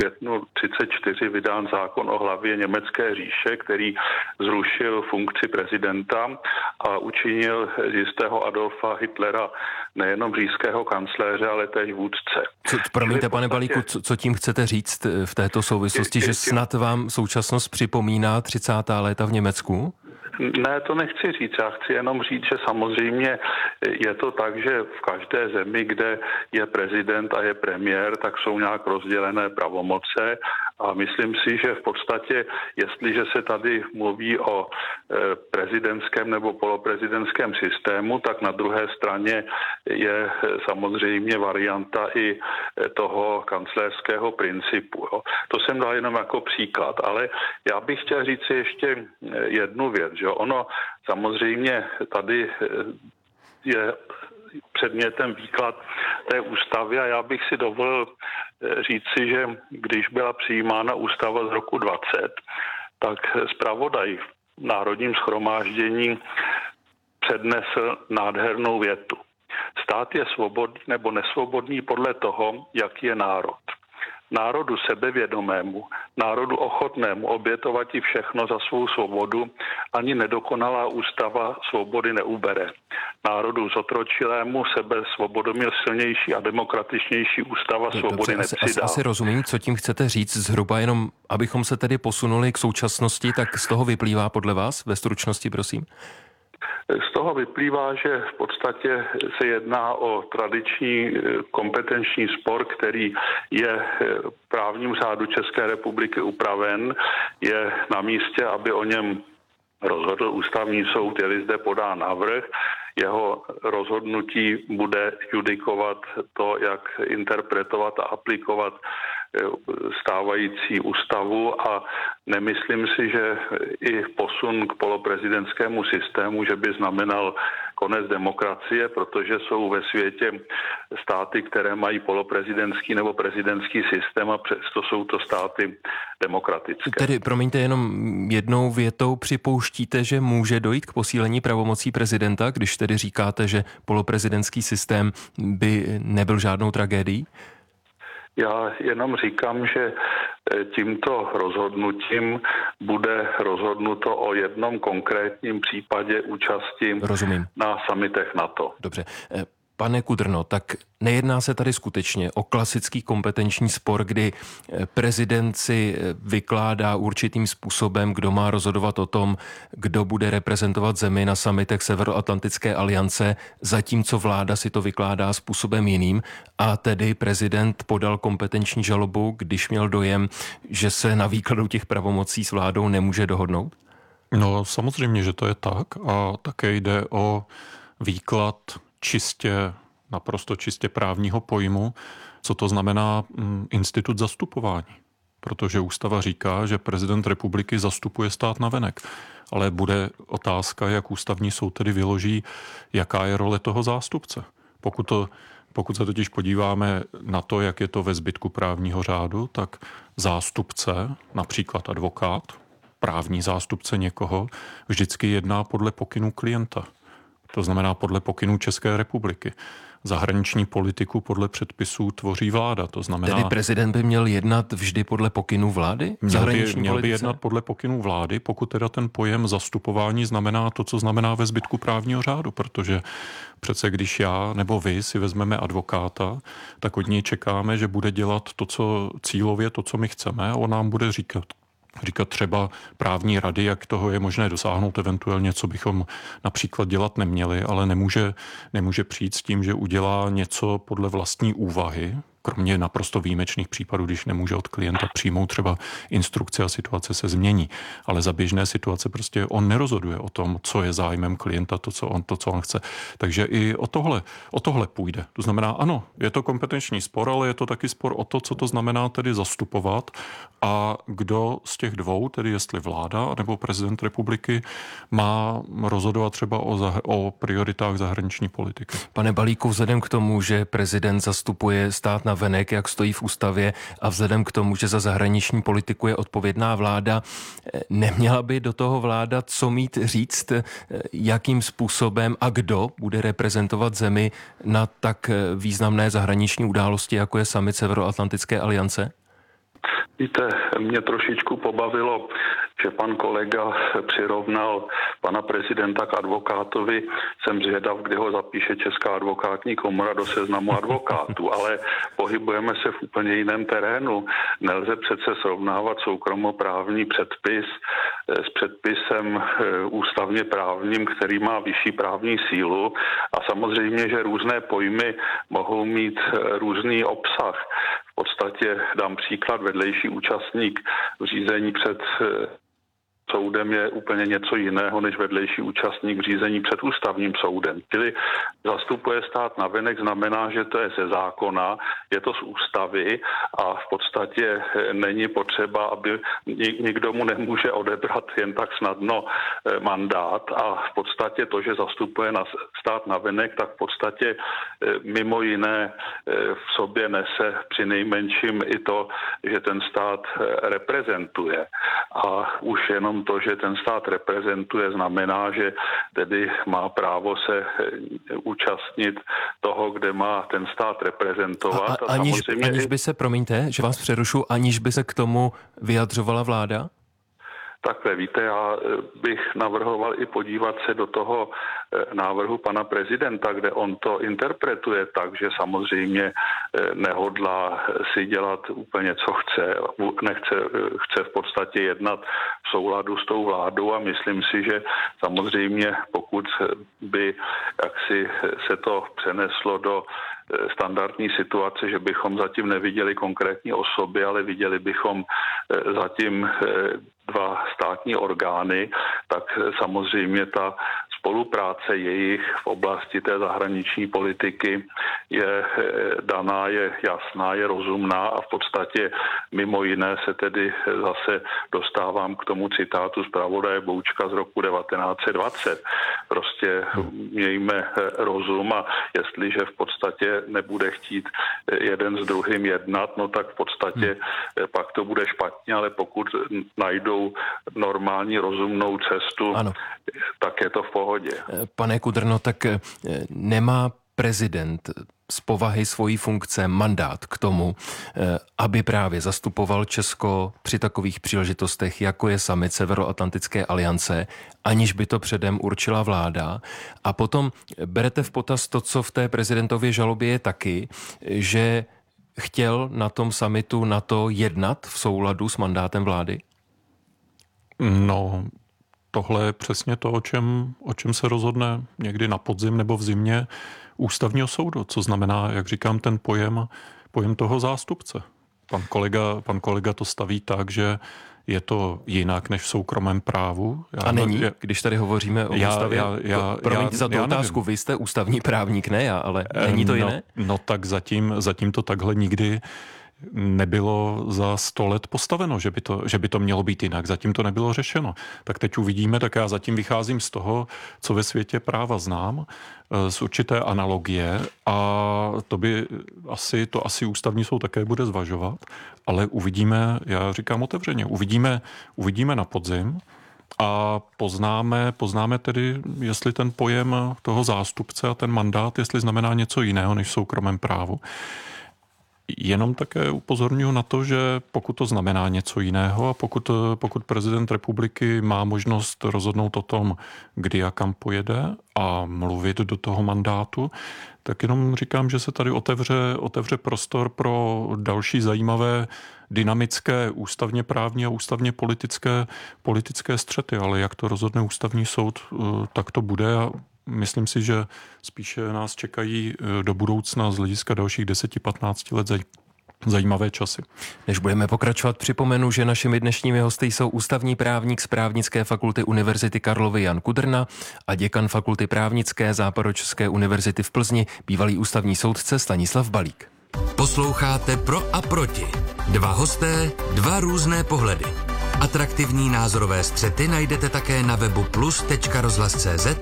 květnu 1934 vydán zákon o hlavě německé říše, který zrušil funkci prezidenta a učinil z jistého Adolfa Hitlera nejenom říšského kancléře, ale též vůdce. Promiňte, pane Balíku, co tím chcete říct v této souvislosti, že snad vám současnost připomíná 30. léta v Německu? Ne, to nechci říct. Já chci jenom říct, že samozřejmě je to tak, že v každé zemi, kde je prezident a je premiér, tak jsou nějak rozdělené pravomoce a myslím si, že v podstatě, jestliže se tady mluví o prezidentském nebo poloprezidentském systému, tak na druhé straně je samozřejmě varianta i toho kancléřského principu. Jo. To jsem dal jenom jako příklad, ale já bych chtěl říct si ještě jednu věc, že ono samozřejmě tady je předmětem výklad té ústavy a já bych si dovolil říci, že když byla přijímána ústava z roku 20, tak zpravodaj v Národním shromáždění přednesl nádhernou větu. Stát je svobodný nebo nesvobodný podle toho, jaký je národ. Národu sebevědomému, národu ochotnému obětovati všechno za svou svobodu, ani nedokonalá ústava svobody neubere. Národu zotročilému sebe svobodomil silnější a demokratičnější ústava svobody nepřidá. Asi rozumím, co tím chcete říct, zhruba jenom, abychom se tedy posunuli k současnosti, tak z toho vyplývá podle vás, ve stručnosti, prosím? Z toho vyplývá, že v podstatě se jedná o tradiční kompetenční spor, který je v právním řádu České republiky upraven. Je na místě, aby o něm rozhodl ústavní soud, je zde podán návrh. Jeho rozhodnutí bude judikovat to, jak interpretovat a aplikovat stávající ústavu a nemyslím si, že i posun k poloprezidentskému systému, že by znamenal konec demokracie, protože jsou ve světě státy, které mají poloprezidentský nebo prezidentský systém a přesto jsou to státy demokratické. Tedy, promiňte, jenom jednou větou připouštíte, že může dojít k posílení pravomocí prezidenta, když tedy říkáte, že poloprezidentský systém by nebyl žádnou tragédií? Já jenom říkám, že tímto rozhodnutím bude rozhodnuto o jednom konkrétním případě účasti na summitech NATO. Dobře. Pane Kudrno, tak nejedná se tady skutečně o klasický kompetenční spor, kdy prezident si vykládá určitým způsobem, kdo má rozhodovat o tom, kdo bude reprezentovat zemi na summitech Severoatlantické aliance, zatímco vláda si to vykládá způsobem jiným a tedy prezident podal kompetenční žalobu, když měl dojem, že se na výkladu těch pravomocí s vládou nemůže dohodnout? No samozřejmě, že to je tak a také jde o výklad naprosto čistě právního pojmu, co to znamená institut zastupování. Protože ústava říká, že prezident republiky zastupuje stát navenek. Ale bude otázka, jak ústavní soud tedy vyloží, jaká je role toho zástupce. Pokud se totiž podíváme na to, jak je to ve zbytku právního řádu, tak zástupce, například advokát, právní zástupce někoho, vždycky jedná podle pokynů klienta. To znamená podle pokynů České republiky. Zahraniční politiku podle předpisů tvoří vláda. To znamená, tedy prezident by měl jednat vždy podle pokynů vlády? Měl by jednat podle pokynů vlády, pokud teda ten pojem zastupování znamená to, co znamená ve zbytku právního řádu, protože přece když já nebo vy si vezmeme advokáta, tak od něj čekáme, že bude dělat to, co cílově, to, co my chceme a on nám bude říkat třeba právní rady, jak toho je možné dosáhnout, eventuálně co bychom například dělat neměli, ale nemůže přijít s tím, že udělá něco podle vlastní úvahy, kromě naprosto výjimečných případů, když nemůže od klienta přijmout třeba instrukce a situace se změní. Ale za běžné situace prostě on nerozhoduje o tom, co je zájmem klienta, to, co on chce. Takže i o tohle půjde. To znamená, ano, je to kompetenční spor, ale je to taky spor o to, co to znamená tedy zastupovat a kdo z těch dvou, tedy jestli vláda nebo prezident republiky, má rozhodovat třeba o prioritách zahraniční politiky. Pane Balíku, vzhledem k tomu, že prezident zastupuje stát navenek, jak stojí v ústavě, a vzhledem k tomu, že za zahraniční politiku je odpovědná vláda, neměla by do toho vláda co mít říct, jakým způsobem a kdo bude reprezentovat zemi na tak významné zahraniční události, jako je summit Severoatlantické aliance? Víte, mě trošičku pobavilo, že pan kolega přirovnal pana prezidenta k advokátovi. Jsem zvědav, kdy ho zapíše Česká advokátní komora do seznamu advokátů, ale pohybujeme se v úplně jiném terénu. Nelze přece srovnávat soukromoprávní předpis s předpisem ústavně právním, který má vyšší právní sílu, a samozřejmě, že různé pojmy mohou mít různý obsah. V podstatě dám příklad, vedlejší účastník v řízení před soudem je úplně něco jiného než vedlejší účastník v řízení před ústavním soudem. Čili zastupuje stát navenek znamená, že to je ze zákona, je to z ústavy a v podstatě není potřeba, aby nikdo mu nemůže odebrat jen tak snadno mandát, a v podstatě to, že zastupuje stát navenek, tak v podstatě mimo jiné v sobě nese přinejmenším i to, že ten stát reprezentuje. A už jenom to, že ten stát reprezentuje, znamená, že tedy má právo se účastnit toho, kde má ten stát reprezentovat. Aniž by se, promiňte, že vás přerušu, aniž by se k tomu vyjadřovala vláda? Takhle, víte, já bych navrhoval i podívat se do toho návrhu pana prezidenta, kde on to interpretuje tak, že samozřejmě nehodlá si dělat úplně, co chce. Chce v podstatě jednat v souladu s tou vládou, a myslím si, že samozřejmě pokud by jaksi se to přeneslo do standardní situace, že bychom zatím neviděli konkrétní osoby, ale viděli bychom zatím dva státní orgány, tak samozřejmě ta spolupráce jejich v oblasti té zahraniční politiky je daná, je jasná, je rozumná, a v podstatě mimo jiné se tedy zase dostávám k tomu citátu zpravodaje Boučka z roku 1920. Prostě mějme rozum, a jestliže v podstatě nebude chtít jeden s druhým jednat, no tak v podstatě pak to bude špatně, ale pokud najdou normální rozumnou cestu, ano, tak je to v pohodě. Pane Kudrno, tak nemá prezident z povahy svojí funkce mandát k tomu, aby právě zastupoval Česko při takových příležitostech, jako je summit Severoatlantické aliance, aniž by to předem určila vláda? A potom berete v potaz to, co v té prezidentově žalobě je taky, že chtěl na tom summitu NATO jednat v souladu s mandátem vlády? No, tohle je přesně to, o čem se rozhodne někdy na podzim nebo v zimě ústavního soudu, co znamená, jak říkám, ten pojem toho zástupce. Pan kolega to staví tak, že je to jinak než v soukromém právu. A není, když tady hovoříme o ústavě? Promiňte za tu otázku, nevím. Vy jste ústavní právník, ne já, ale není to jiné? No tak zatím to takhle nikdy nebylo za 100 let postaveno, že by to mělo být jinak. Zatím to nebylo řešeno. Tak teď uvidíme, tak já zatím vycházím z toho, co ve světě práva znám, z určité analogie, a to asi ústavní soud také bude zvažovat, ale uvidíme, já říkám otevřeně, uvidíme na podzim a poznáme tedy, jestli ten pojem toho zástupce a ten mandát, jestli znamená něco jiného než v soukromém právu. Jenom také upozorňuji na to, že pokud to znamená něco jiného a pokud prezident republiky má možnost rozhodnout o tom, kdy a kam pojede a mluvit do toho mandátu, tak jenom říkám, že se tady otevře prostor pro další zajímavé dynamické ústavně právní a ústavně politické střety, ale jak to rozhodne ústavní soud, tak to bude, a myslím si, že spíše nás čekají do budoucna z hlediska dalších 10-15 let zajímavé časy. Než budeme pokračovat, připomenu, že našimi dnešními hosty jsou ústavní právník z Právnické fakulty Univerzity Karlovy Jan Kudrna a děkan Fakulty právnické Západočeské univerzity v Plzni, bývalý ústavní soudce Stanislav Balík. Posloucháte Pro a proti. Dva hosté, dva různé pohledy. Atraktivní názorové střety najdete také na webu plus.rozhlas.cz, v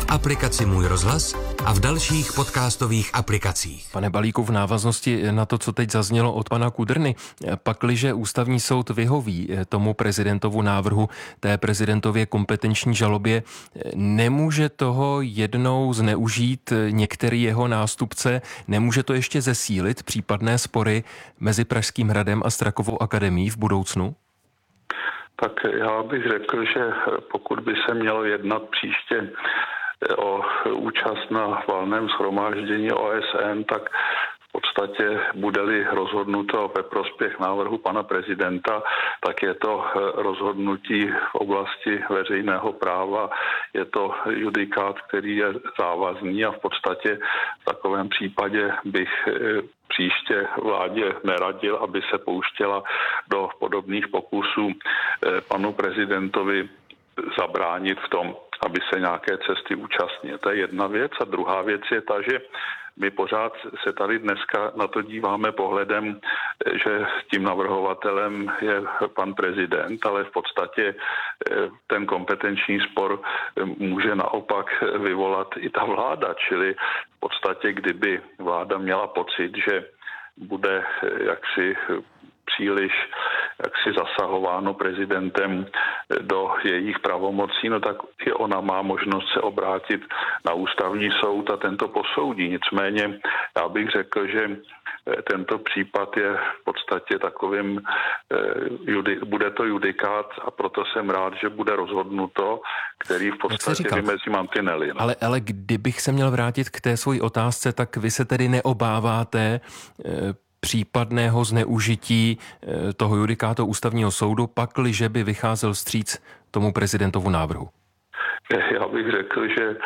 aplikaci Můj rozhlas a v dalších podcastových aplikacích. Pane Balíku, v návaznosti na to, co teď zaznělo od pana Kudrny, pakliže ústavní soud vyhoví tomu prezidentovu návrhu, té prezidentově kompetenční žalobě, nemůže toho jednou zneužít některý jeho nástupce, nemůže to ještě zesílit případné spory mezi Pražským hradem a Strakovou akademií v budoucnu? Tak já bych řekl, že pokud by se mělo jednat příště o účast na valném shromáždění OSN, tak v podstatě bude-li rozhodnuto ve prospěch návrhu pana prezidenta, tak je to rozhodnutí v oblasti veřejného práva, je to judikát, který je závazný a v podstatě v takovém případě bych příště vládě neradil, aby se pouštěla do podobných pokusů panu prezidentovi zabránit v tom, aby se nějaké cesty účastnil. To je jedna věc. A druhá věc je ta, že my pořád se tady dneska na to díváme pohledem, že tím navrhovatelem je pan prezident, ale v podstatě ten kompetenční spor může naopak vyvolat i ta vláda. Čili v podstatě, kdyby vláda měla pocit, že bude jaksi příliš zasahováno prezidentem do jejich pravomocí, no tak i ona má možnost se obrátit na ústavní soud a tento posoudí. Nicméně já bych řekl, že tento případ je v podstatě takovým, bude to judikát a proto jsem rád, že bude rozhodnuto, který v podstatě vymezí mantinely. No. Ale kdybych se měl vrátit k té svojí otázce, tak vy se tedy neobáváte případného zneužití toho judikátu ústavního soudu, pakliže by vycházel vstříc tomu prezidentovu návrhu? Já bych řekl, že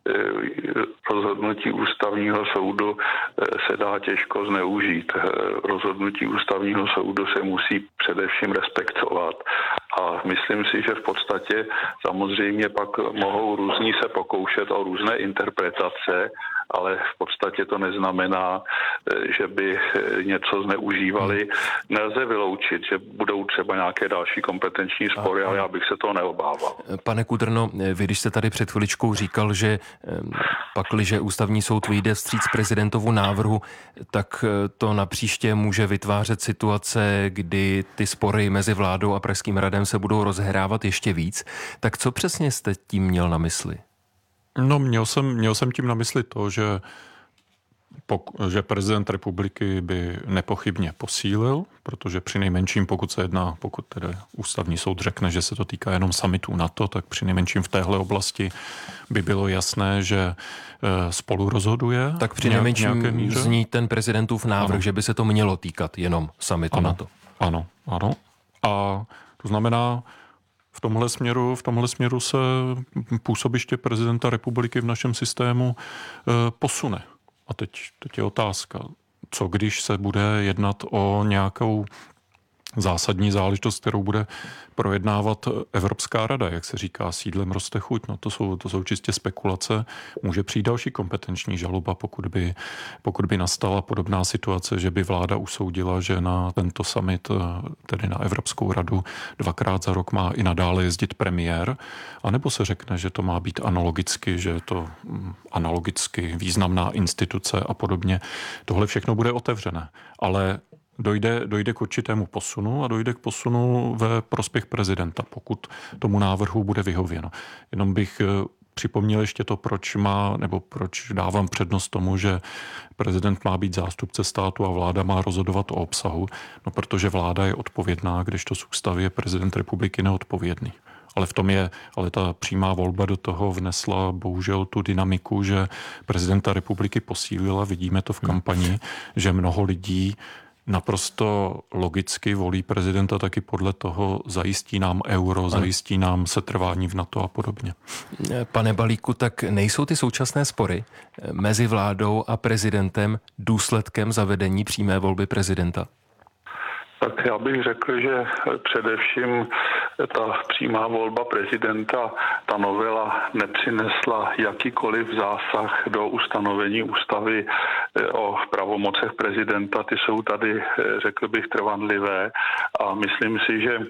rozhodnutí ústavního soudu se dá těžko zneužít. Rozhodnutí ústavního soudu se musí především respektovat. A myslím si, že v podstatě samozřejmě pak mohou různí se pokoušet o různé interpretace, ale v podstatě to neznamená, že by něco zneužívali. Nelze vyloučit, že budou třeba nějaké další kompetenční spory, ale já bych se toho neobával. Pane Kudrno, vy když jste tady před chviličkou říkal, že pakliže ústavní soud vyjde vstříc prezidentovu návrhu, tak to napříště může vytvářet situace, kdy ty spory mezi vládou a Pražským hradem se budou rozhrávat ještě víc. Tak co přesně jste tím měl na mysli? No, měl jsem tím na mysli to, že prezident republiky by nepochybně posílil, protože při nejmenším, pokud tedy ústavní soud řekne, že se to týká jenom summitů NATO, tak při nejmenším v téhle oblasti by bylo jasné, že spolu rozhoduje. Tak při nejmenším zní ten prezidentův návrh, že by se to mělo týkat jenom summitu NATO. Ano. A to znamená, v tomhle směru se působiště prezidenta republiky v našem systému posune. A teď je otázka, co když se bude jednat o nějakou zásadní záležitost, kterou bude projednávat Evropská rada, jak se říká, sídlem roste chuť. No to jsou čistě spekulace. Může přijít další kompetenční žaloba, pokud by nastala podobná situace, že by vláda usoudila, že na tento summit, tedy na Evropskou radu, 2krát za rok má i nadále jezdit premiér, anebo se řekne, že to má být analogicky, že je to analogicky významná instituce a podobně. Tohle všechno bude otevřené, ale dojde k určitému posunu a dojde k posunu ve prospěch prezidenta, pokud tomu návrhu bude vyhověno. Jenom bych připomněl ještě to, proč dávám přednost tomu, že prezident má být zástupce státu a vláda má rozhodovat o obsahu, no protože vláda je odpovědná, kdežto z ústavy je prezident republiky neodpovědný. Ale ta přímá volba do toho vnesla bohužel tu dynamiku, že prezidenta republiky posílila, vidíme to v kampani, že mnoho lidí naprosto logicky volí prezidenta taky podle toho, zajistí nám euro, zajistí nám setrvání v NATO a podobně. Pane Balíku, tak nejsou ty současné spory mezi vládou a prezidentem důsledkem zavedení přímé volby prezidenta? Tak já bych řekl, že především ta přímá volba prezidenta, ta novela nepřinesla jakýkoliv zásah do ustanovení ústavy o pravomocech prezidenta. Ty jsou tady, řekl bych, trvanlivé a myslím si, že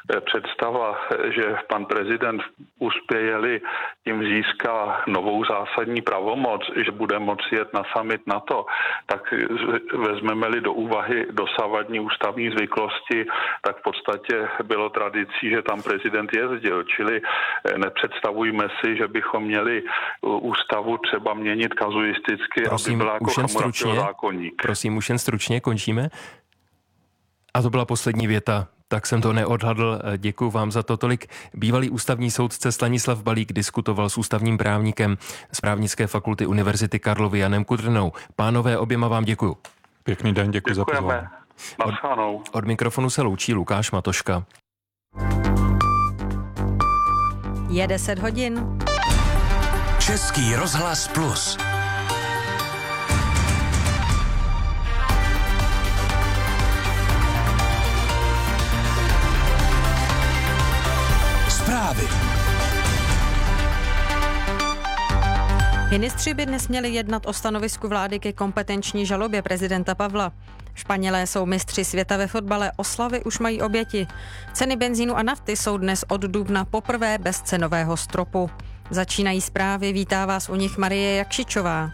představa, že pan prezident uspěje-li, tím získá novou zásadní pravomoc, že bude moci jet na summit NATO, tak vezmeme-li do úvahy dosavadní ústavní zvyklosti, tak v podstatě bylo tradicí, že tam prezident jezdil. Čili nepředstavujme si, že bychom měli ústavu třeba měnit kazuisticky, prosím, aby byla jako Chamurapyho zákoník. Prosím, už jen stručně, končíme. A to byla poslední věta. Tak jsem to neodhadl. Děkuji vám za to tolik. Bývalý ústavní soudce Stanislav Balík diskutoval s ústavním právníkem z Právnické fakulty Univerzity Karlovy Janem Kudrnou. Pánové, oběma vám děkuju. Pěkný den, děkuji za pozvání. Od mikrofonu se loučí Lukáš Matoška. Je 10 hodin. Český rozhlas Plus. Zprávy. Ministři by dnes měli jednat o stanovisku vlády ke kompetenční žalobě prezidenta Pavla. Španělé jsou mistři světa ve fotbale, oslavy už mají oběti. Ceny benzínu a nafty jsou dnes od dubna poprvé bez cenového stropu. Začínají zprávy, vítá vás u nich Marie Jakšičová.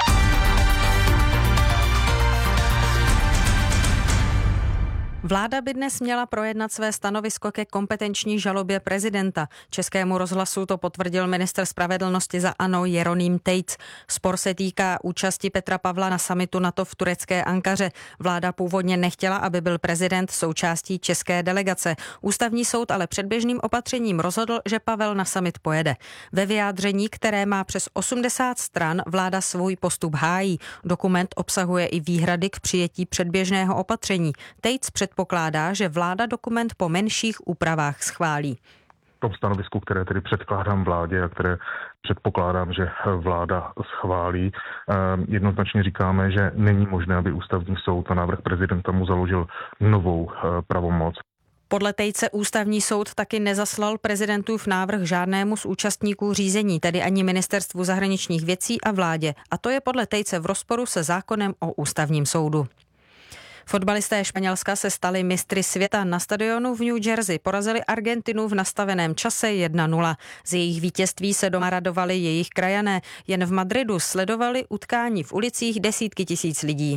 Vláda by dnes měla projednat své stanovisko ke kompetenční žalobě prezidenta. Českému rozhlasu to potvrdil ministr spravedlnosti za ANO Jeroným Tejc. Spor se týká účasti Petra Pavla na summitu NATO v turecké Ankaře. Vláda původně nechtěla, aby byl prezident součástí české delegace. Ústavní soud ale předběžným opatřením rozhodl, že Pavel na summit pojede. Ve vyjádření, které má přes 80 stran, vláda svůj postup hájí. Dokument obsahuje i výhrady k přijetí předběžného opatření. Tejc předpokládá, že vláda dokument po menších úpravách schválí. V tom stanovisku, které tedy předkládám vládě a které předpokládám, že vláda schválí, jednoznačně říkáme, že není možné, aby ústavní soud na návrh prezidenta mu založil novou pravomoc. Podle Tejce ústavní soud taky nezaslal prezidentův návrh žádnému z účastníků řízení, tedy ani ministerstvu zahraničních věcí a vládě. A to je podle Tejce v rozporu se zákonem o ústavním soudu. Fotbalisté Španělska se stali mistry světa. Na stadionu v New Jersey porazili Argentinu v nastaveném čase 1-0. Z jejich vítězství se doma radovali jejich krajané. Jen v Madridu sledovali utkání v ulicích desítky tisíc lidí.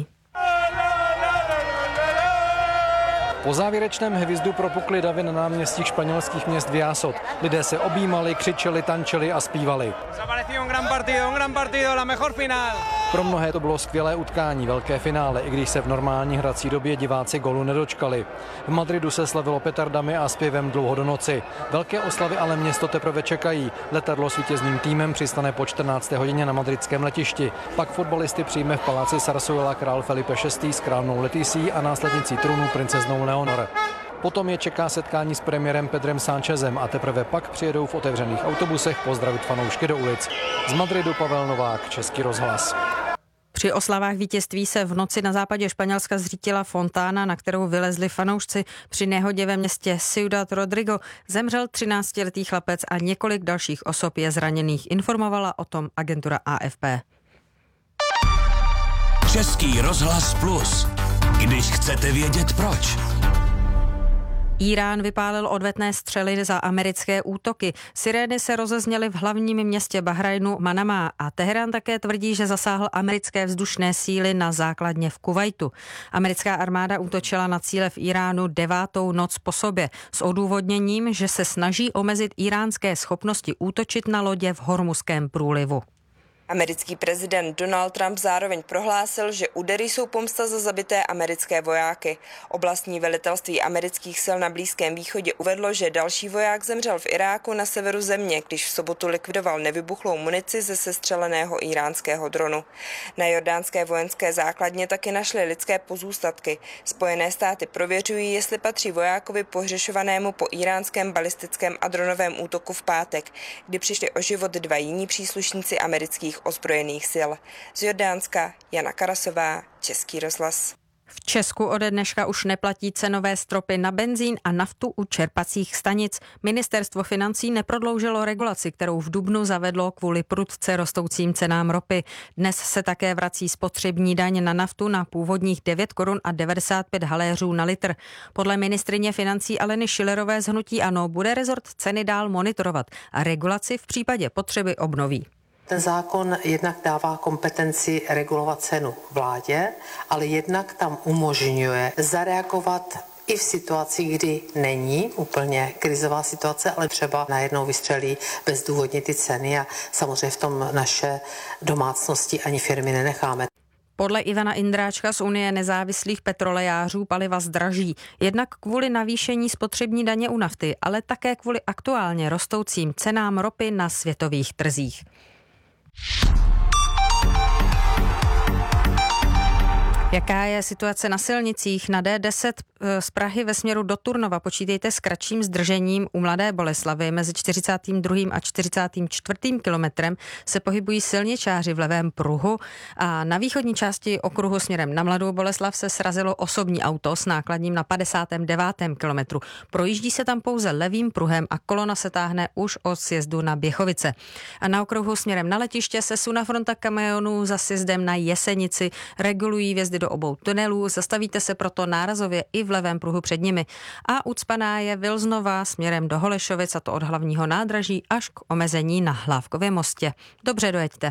Po závěrečném hvizdu propukly davy na náměstích španělských měst Viasot. Lidé se objímali, křičeli, tančili a zpívali. Pro mnohé to bylo skvělé utkání, velké finále, i když se v normální hrací době diváci gólu nedočkali. V Madridu se slavilo petardami a zpěvem dlouho do noci. Velké oslavy ale město teprve čekají. Letadlo s vítězným týmem přistane po 14. hodině na madridském letišti. Pak fotbalisty přijme v paláci Sarsuela král Felipe VI s královnou Leticí a následnicí trůnu princeznou Leonor. Potom je čeká setkání s premiérem Pedrem Sánchezem a teprve pak přijedou v otevřených autobusech pozdravit fanoušky do ulic. Z Madridu Pavel Novák, Český rozhlas. Při oslavách vítězství se v noci na západě Španělska zřítila fontána, na kterou vylezli fanoušci. Při nehodě ve městě Ciudad Rodrigo zemřel 13letý chlapec a několik dalších osob je zraněných. Informovala o tom agentura AFP. Český rozhlas Plus. Když chcete vědět proč. Írán vypálil odvetné střely za americké útoky. Sirény se rozezněly v hlavním městě Bahrajnu Manamá a Teherán také tvrdí, že zasáhl americké vzdušné síly na základně v Kuvajtu. Americká armáda útočila na cíle v Iránu 9. noc po sobě s odůvodněním, že se snaží omezit íránské schopnosti útočit na lodě v Hormuzském průlivu. Americký prezident Donald Trump zároveň prohlásil, že údery jsou pomsta za zabité americké vojáky. Oblastní velitelství amerických sil na Blízkém východě uvedlo, že další voják zemřel v Iráku na severu země, když v sobotu likvidoval nevybuchlou munici ze sestřeleného iránského dronu. Na jordánské vojenské základně taky našli lidské pozůstatky. Spojené státy prověřují, jestli patří vojákovi pohřešovanému po iránském balistickém a dronovém útoku v pátek, kdy přišli o život 2 jiní příslušníci amerických ozbrojených sil. Z Jordánska Jana Karasová, Český rozhlas. V Česku ode dneška už neplatí cenové stropy na benzín a naftu u čerpacích stanic. Ministerstvo financí neprodloužilo regulaci, kterou v dubnu zavedlo kvůli prudce rostoucím cenám ropy. Dnes se také vrací spotřební daň na naftu na původních 9 korun a 95 haléřů na litr. Podle ministryně financí Aleny Schillerové z hnutí ANO bude rezort ceny dál monitorovat a regulaci v případě potřeby obnoví. Ten zákon jednak dává kompetenci regulovat cenu vládě, ale jednak tam umožňuje zareagovat i v situaci, kdy není úplně krizová situace, ale třeba najednou vystřelí bezdůvodně ty ceny a samozřejmě v tom naše domácnosti ani firmy nenecháme. Podle Ivana Indráčka z Unie nezávislých petrolejářů paliva zdraží. Jednak kvůli navýšení spotřební daně u nafty, ale také kvůli aktuálně rostoucím cenám ropy na světových trzích. Jaká je situace na silnicích? Na D10 z Prahy ve směru do Turnova počítejte s kratším zdržením u Mladé Boleslavi. Mezi 42. a 44. kilometrem se pohybují silničáři v levém pruhu a na východní části okruhu směrem na Mladou Boleslav se srazilo osobní auto s nákladním na 59. kilometru. Projíždí se tam pouze levým pruhem a kolona se táhne už od sjezdu na Běchovice. A na okruhu směrem na letiště se sune fronta kamionů za sjezdem na Jesenici, regulují vjezdy do obou tunelů, zastavíte se proto nárazově i v levém pruhu před nimi. A ucpaná je Vilznova směrem do Holešovic, a to od hlavního nádraží až k omezení na Hlávkově mostě. Dobře dojeďte.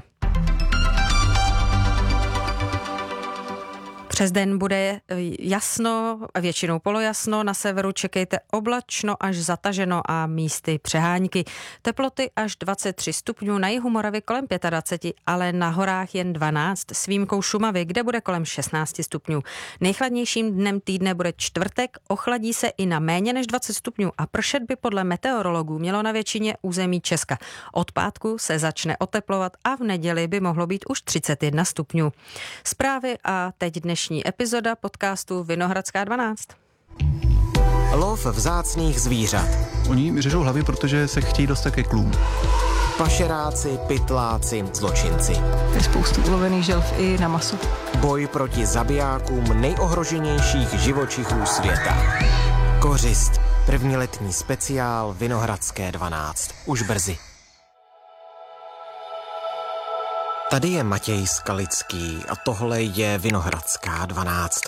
Přes den bude jasno, většinou polojasno, na severu čekejte oblačno až zataženo a místy přehánky. Teploty až 23 stupňů, na jihu Moravy kolem 25, ale na horách jen 12, s výjimkou Šumavy, kde bude kolem 16 stupňů. Nejchladnějším dnem týdne bude čtvrtek, ochladí se i na méně než 20 stupňů a pršet by podle meteorologů mělo na většině území Česka. Od pátku se začne oteplovat a v neděli by mohlo být už 31 stupňů. Zprávy a teď dnešní epizoda podcastu Vinohradská 12. Lov vzácných zvířat. Oni řežou hlavy, protože se chtějí dostat ke klům. Pašeráci, pytláci, zločinci. Je spoustu ulovených želv i na maso. Boj proti zabijákům nejohroženějších živočichů světa. Kořist. První letní speciál Vinohradské 12. Už brzy. Tady je Matěj Skalický a tohle je Vinohradská 12.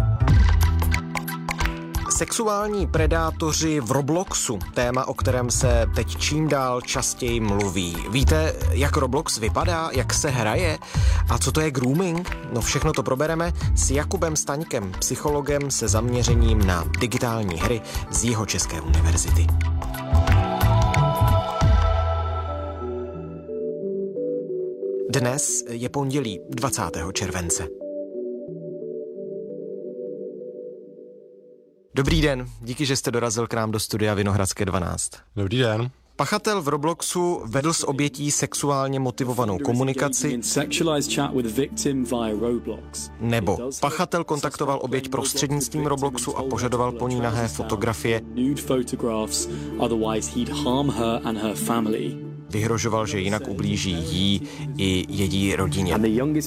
Sexuální predátoři v Robloxu, téma, o kterém se teď čím dál častěji mluví. Víte, jak Roblox vypadá, jak se hraje a co to je grooming? No všechno to probereme s Jakubem Staňkem, psychologem se zaměřením na digitální hry z Jihočeské univerzity. Dnes je pondělí 20. července. Dobrý den, díky, že jste dorazil k nám do studia Vinohradské 12. Dobrý den. Pachatel v Robloxu vedl s obětí sexuálně motivovanou komunikaci, nebo pachatel kontaktoval oběť prostřednictvím Robloxu a požadoval po ní nahé fotografie, vyhrožoval, že jinak ublíží jí i její rodině.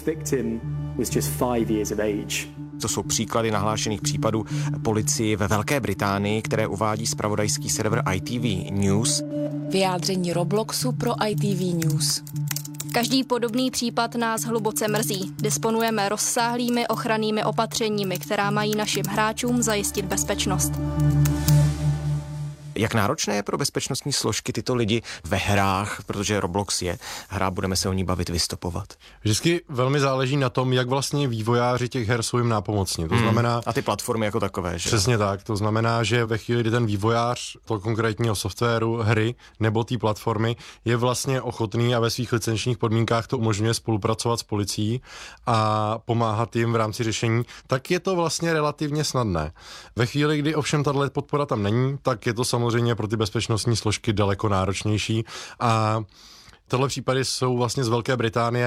To jsou příklady nahlášených případů policii ve Velké Británii, které uvádí zpravodajský server ITV News. Vyjádření Robloxu pro ITV News. Každý podobný případ nás hluboce mrzí. Disponujeme rozsáhlými ochrannými opatřeními, která mají našim hráčům zajistit bezpečnost. Jak náročné je pro bezpečnostní složky tyto lidi ve hrách, protože Roblox je hra, budeme se o ní bavit, vystopovat? Vždycky velmi záleží na tom, jak vlastně vývojáři těch her jsou jim nápomocní. To znamená, a ty platformy jako takové, že? Přesně tak. To znamená, že ve chvíli, kdy ten vývojář toho konkrétního softwaru, hry nebo té platformy je vlastně ochotný a ve svých licenčních podmínkách to umožňuje spolupracovat s policií a pomáhat jim v rámci řešení, tak je to vlastně relativně snadné. Ve chvíli, kdy ovšem tato podpora tam není, tak je to samozřejmě pro ty bezpečnostní složky daleko náročnější a tohle případy jsou vlastně z Velké Británie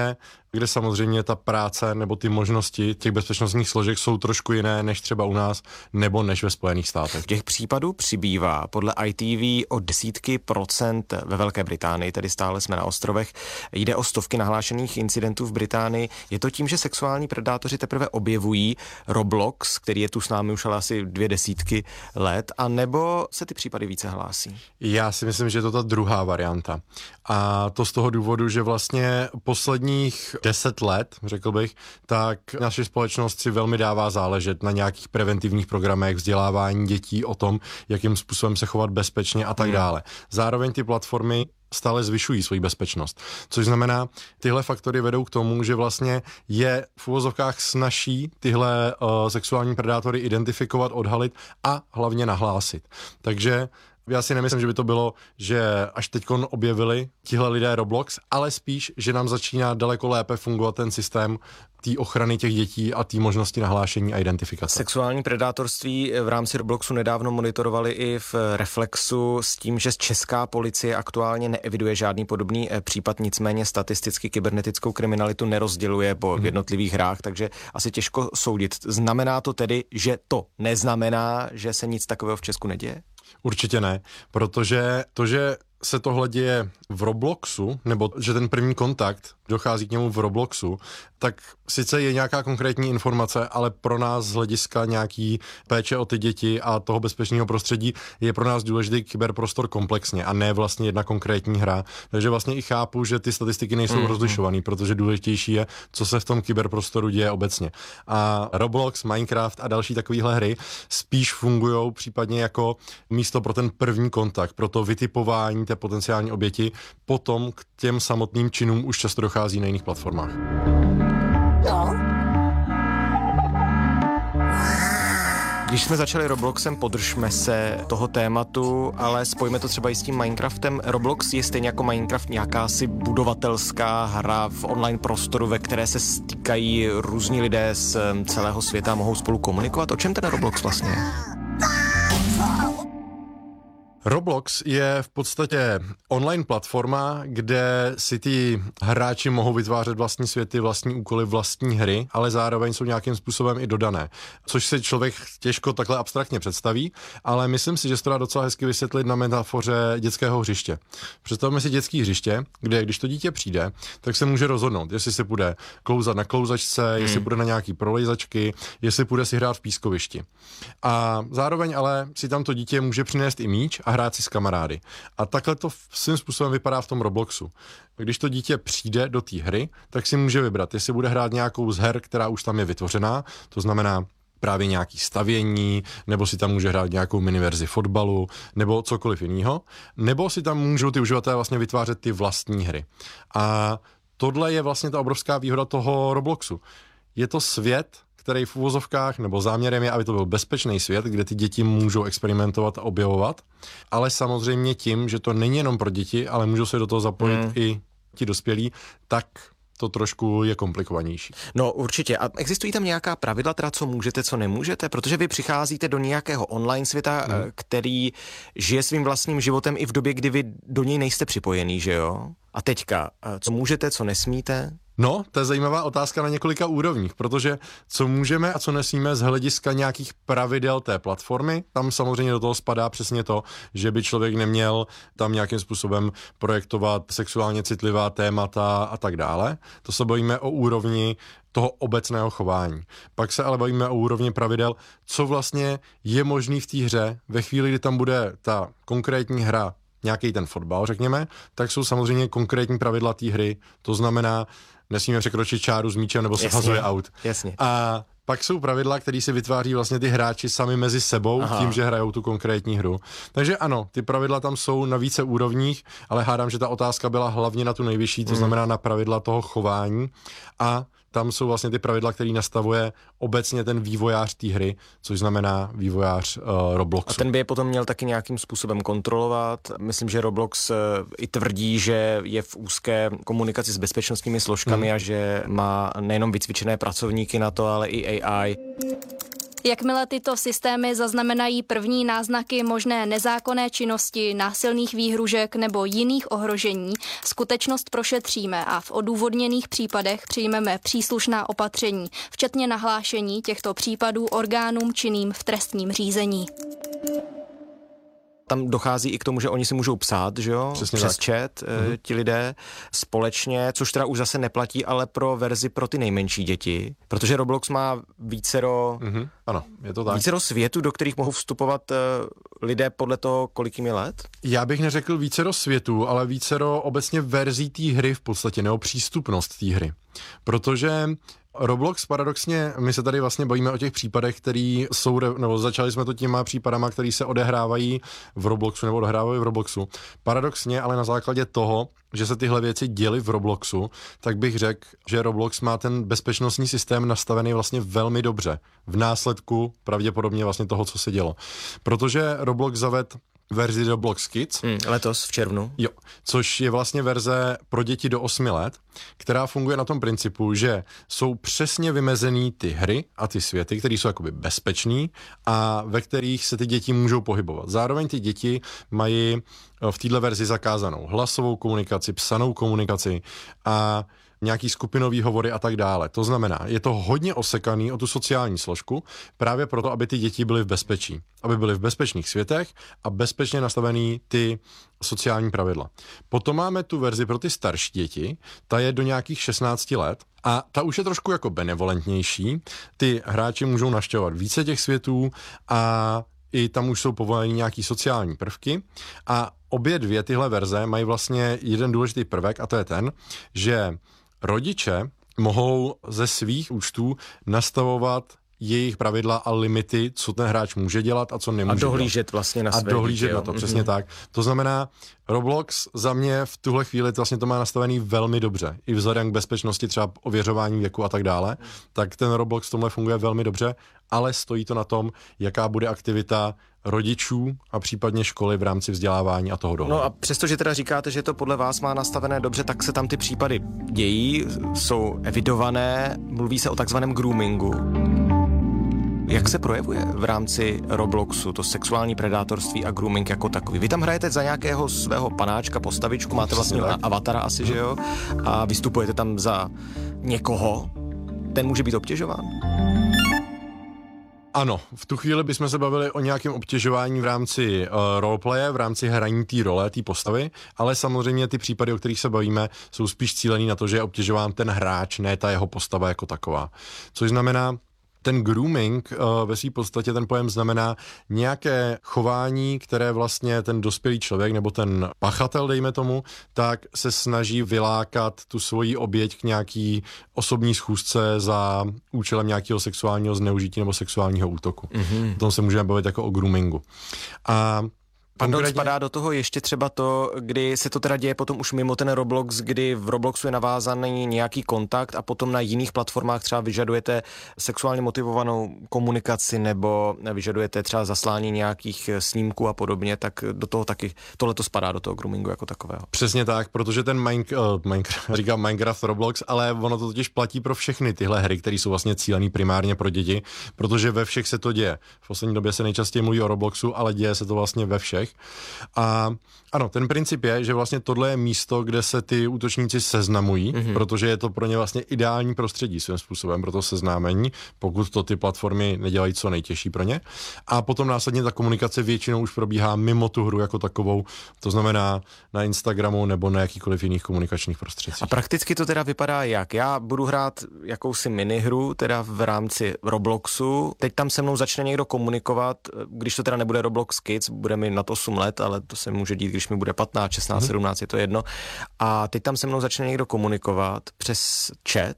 kde samozřejmě ta práce nebo ty možnosti těch bezpečnostních složek jsou trošku jiné než třeba u nás nebo než ve Spojených státech. Těch případů přibývá podle ITV o desítky procent ve Velké Británii, tedy stále jsme na ostrovech. Jde o stovky nahlášených incidentů v Británii. Je to tím, že sexuální predátoři teprve objevují Roblox, který je tu s námi už ale asi 20 let, a nebo se ty případy více hlásí? Já si myslím, že je to ta druhá varianta. A to z toho důvodu, že vlastně posledních 10 let, řekl bych, tak naše společnost si velmi dává záležet na nějakých preventivních programech, vzdělávání dětí o tom, jakým způsobem se chovat bezpečně a tak dále. Zároveň ty platformy stále zvyšují svoji bezpečnost. Což znamená, tyhle faktory vedou k tomu, že vlastně je v uvozovkách snazší tyhle sexuální predátory identifikovat, odhalit a hlavně nahlásit. Takže já si nemyslím, že by to bylo, že až teďkon objevili tihle lidé Roblox, ale spíš, že nám začíná daleko lépe fungovat ten systém té ochrany těch dětí a té možnosti nahlášení a identifikace. Sexuální predátorství v rámci Robloxu nedávno monitorovali i v Reflexu s tím, že česká policie aktuálně neeviduje žádný podobný případ, nicméně statisticky kybernetickou kriminalitu nerozděluje po jednotlivých hrách, takže asi těžko soudit. Znamená to tedy, že to neznamená, že se nic takového v Česku neděje? Určitě ne, protože to, že se tohle děje v Robloxu, nebo že ten první kontakt dochází k němu v Robloxu, tak sice je nějaká konkrétní informace, ale pro nás z hlediska nějaký péče o ty děti a toho bezpečného prostředí je pro nás důležitý kyberprostor komplexně a ne vlastně jedna konkrétní hra. Takže vlastně i chápu, že ty statistiky nejsou rozlišovaný, protože důležitější je, co se v tom kyberprostoru děje obecně. A Roblox, Minecraft a další takovéhle hry spíš fungujou případně jako místo pro ten první kontakt, pro to vytipování té potenciální oběti, potom k těm samotným činům už často dochází na jiných platformách. Když jsme začali Robloxem, podržme se toho tématu, ale spojíme to třeba i s tím Minecraftem. Roblox je stejně jako Minecraft nějakási budovatelská hra v online prostoru, ve které se stýkají různí lidé z celého světa a mohou spolu komunikovat. O čem ten Roblox vlastně je? Roblox je v podstatě online platforma, kde si ty hráči mohou vytvářet vlastní světy, vlastní úkoly, vlastní hry, ale zároveň jsou nějakým způsobem i dodané. Což si člověk těžko takhle abstraktně představí, ale myslím si, že se to dá docela hezky vysvětlit na metafoře dětského hřiště. Představme si dětské hřiště, kde když to dítě přijde, tak se může rozhodnout, jestli si bude klouzat na klouzačce, jestli bude na nějaký prolejzačky, jestli bude si hrát v pískovišti. A zároveň ale si tam to dítě může přinést i míč a hrát si s kamarády. A takhle to svým způsobem vypadá v tom Robloxu. Když to dítě přijde do té hry, tak si může vybrat, jestli bude hrát nějakou z her, která už tam je vytvořená, to znamená právě nějaký stavění, nebo si tam může hrát nějakou miniverzi fotbalu, nebo cokoliv jiného, nebo si tam můžou ty uživatelé vlastně vytvářet ty vlastní hry. A tohle je vlastně ta obrovská výhoda toho Robloxu. Je to svět, který v uvozovkách, nebo záměrem je, aby to byl bezpečný svět, kde ty děti můžou experimentovat a objevovat, ale samozřejmě tím, že to není jenom pro děti, ale můžou se do toho zapojit i ti dospělí, tak to trošku je komplikovanější. No určitě. A existují tam nějaká pravidla, teda co můžete, co nemůžete? Protože vy přicházíte do nějakého online světa, který žije svým vlastním životem i v době, kdy vy do něj nejste připojený, že jo? A teďka, co můžete, co nesmíte? No, to je zajímavá otázka na několika úrovních, protože co můžeme a co nesmíme z hlediska nějakých pravidel té platformy, tam samozřejmě do toho spadá přesně to, že by člověk neměl tam nějakým způsobem projektovat sexuálně citlivá témata a tak dále. To se bavíme o úrovni toho obecného chování. Pak se ale bavíme o úrovni pravidel, co vlastně je možný v té hře ve chvíli, kdy tam bude ta konkrétní hra, nějaký ten fotbal, řekněme, tak jsou samozřejmě konkrétní pravidla té hry. To znamená, nesmíme překročit čáru s míčem nebo se hazuje out. Jasně. A pak jsou pravidla, které si vytváří vlastně ty hráči sami mezi sebou tím, že hrajou tu konkrétní hru. Takže ano, ty pravidla tam jsou na více úrovních, ale hádám, že ta otázka byla hlavně na tu nejvyšší, to znamená na pravidla toho chování a tam jsou vlastně ty pravidla, které nastavuje obecně ten vývojář té hry, což znamená vývojář Robloxu. A ten by je potom měl taky nějakým způsobem kontrolovat. Myslím, že Roblox i tvrdí, že je v úzké komunikaci s bezpečnostními složkami a že má nejenom vycvičené pracovníky na to, ale i AI. Jakmile tyto systémy zaznamenají první náznaky možné nezákonné činnosti, násilných výhružek nebo jiných ohrožení, skutečnost prošetříme a v odůvodněných případech přijmeme příslušná opatření, včetně nahlášení těchto případů orgánům činným v trestním řízení. Tam dochází i k tomu, že oni si můžou psát, že jo? Přes chat ti lidé společně, což teda už zase neplatí, ale pro verzi pro ty nejmenší děti, protože Roblox má vícero, ano, je to tak. Vícero světů, do kterých mohou vstupovat lidé podle toho, kolik jim je let? Já bych neřekl vícero světů, ale vícero obecně verzí té hry v podstatě, nebo přístupnost té hry. Protože Roblox paradoxně, my se tady vlastně bavíme o těch případech, který jsou, nebo začali jsme to těma případama, který se odehrávají v Robloxu nebo odehrávají v Robloxu. Paradoxně, ale na základě toho, že se tyhle věci děly v Robloxu, tak bych řekl, že Roblox má ten bezpečnostní systém nastavený vlastně velmi dobře. V následku pravděpodobně vlastně toho, co se dělo. Protože Roblox zavedl verzi Roblox Kids. Letos v červnu. Jo, což je vlastně verze pro děti do 8 let, která funguje na tom principu, že jsou přesně vymezený ty hry a ty světy, které jsou jakoby bezpečný a ve kterých se ty děti můžou pohybovat. Zároveň ty děti mají v této verzi zakázanou hlasovou komunikaci, psanou komunikaci a nějaký skupinový hovory a tak dále. To znamená, je to hodně osekaný o tu sociální složku, právě proto, aby ty děti byly v bezpečí. Aby byly v bezpečných světech a bezpečně nastavený ty sociální pravidla. Potom máme tu verzi pro ty starší děti, ta je do nějakých 16 let a ta už je trošku jako benevolentnější. Ty hráči můžou navštěvovat více těch světů a i tam už jsou povoleny nějaký sociální prvky a obě dvě tyhle verze mají vlastně jeden důležitý prvek a to je ten, že rodiče mohou ze svých účtů nastavovat jejich pravidla a limity, co ten hráč může dělat a co nemůže dělat. A dohlížet vlastně na své A dohlížet na to, přesně tak. To znamená, Roblox za mě v tuhle chvíli vlastně to má nastavený velmi dobře. I vzhledem k bezpečnosti, třeba ověřování věku a tak dále, tak ten Roblox v tomhle funguje velmi dobře, ale stojí to na tom, jaká bude aktivita rodičů a případně školy v rámci vzdělávání a toho dohledu. No a přestože teda říkáte, že to podle vás má nastavené dobře, tak se tam ty případy dějí, jsou evidované, mluví se o takzvaném groomingu. Jak se projevuje v rámci Robloxu to sexuální predátorství a grooming jako takový? Vy tam hrajete za nějakého svého panáčka, postavičku, máte vlastně avatara asi, že jo? A vystupujete tam za někoho, ten může být obtěžován? Ano, v tu chvíli bychom se bavili o nějakém obtěžování v rámci roleplaye, v rámci hraní té role, té postavy, ale samozřejmě ty případy, o kterých se bavíme, jsou spíš cílený na to, že je obtěžován ten hráč, ne ta jeho postava jako taková. Což znamená, ten grooming ve své podstatě ten pojem znamená nějaké chování, které vlastně ten dospělý člověk nebo ten pachatel, dejme tomu, tak se snaží vylákat tu svoji oběť k nějaký osobní schůzce za účelem nějakého sexuálního zneužití nebo sexuálního útoku. O tom se můžeme bavit jako o groomingu. A Pardon, spadá do toho ještě třeba to, kdy se to teda děje potom už mimo ten Roblox, kdy v Robloxu je navázaný nějaký kontakt a potom na jiných platformách třeba vyžadujete sexuálně motivovanou komunikaci nebo vyžadujete třeba zaslání nějakých snímků a podobně, tak do toho taky tohleto spadá do toho groomingu jako takového. Přesně tak, protože ten Minecraft Roblox, ale ono to totiž platí pro všechny tyhle hry, které jsou vlastně cílený primárně pro děti, protože ve všech se to děje. V poslední době se nejčastěji mluví o Robloxu, ale děje se to vlastně ve všech. A ano, ten princip je, že vlastně tohle je místo, kde se ty útočníci seznamují, protože je to pro ně vlastně ideální prostředí svým způsobem pro to seznámení, pokud to ty platformy nedělají co nejtěžší pro ně. A potom následně ta komunikace většinou už probíhá mimo tu hru jako takovou, to znamená na Instagramu nebo na jakýkoliv jiných komunikačních prostředcích. A prakticky to teda vypadá jak? Já budu hrát jakousi minihru, teda v rámci Robloxu, teď tam se mnou začne někdo komunikovat, když to teda nebude Roblox Kids, bude mi nad 8 let, ale to se může dít, když mi bude 15, 16, 17, je to jedno. A teď tam se mnou začne někdo komunikovat přes chat,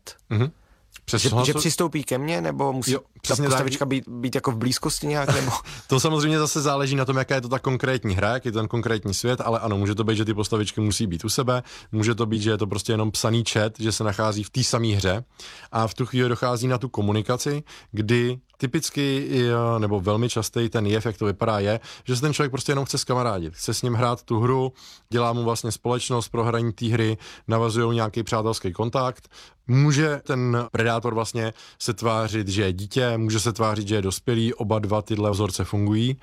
že přistoupí ke mně, nebo musí ta postavička být jako v blízkosti nějak, nebo... To samozřejmě zase záleží na tom, jaká je to ta konkrétní hra, jaký je ten konkrétní svět, ale ano, může to být, že ty postavičky musí být u sebe, může to být, že je to prostě jenom psaný chat, že se nachází v té samé hře a v tu chvíli dochází na tu komunikaci, kdy typicky, nebo velmi častý ten jev, jak to vypadá, je, že se ten člověk prostě jenom chce zkamarádit. Chce s ním hrát tu hru, dělá mu vlastně společnost pro hraní té hry, navazují nějaký přátelský kontakt. Může ten predátor vlastně se tvářit, že je dítě, dítě, může se tvářit, že je dospělý, oba dva tyhle vzorce fungují.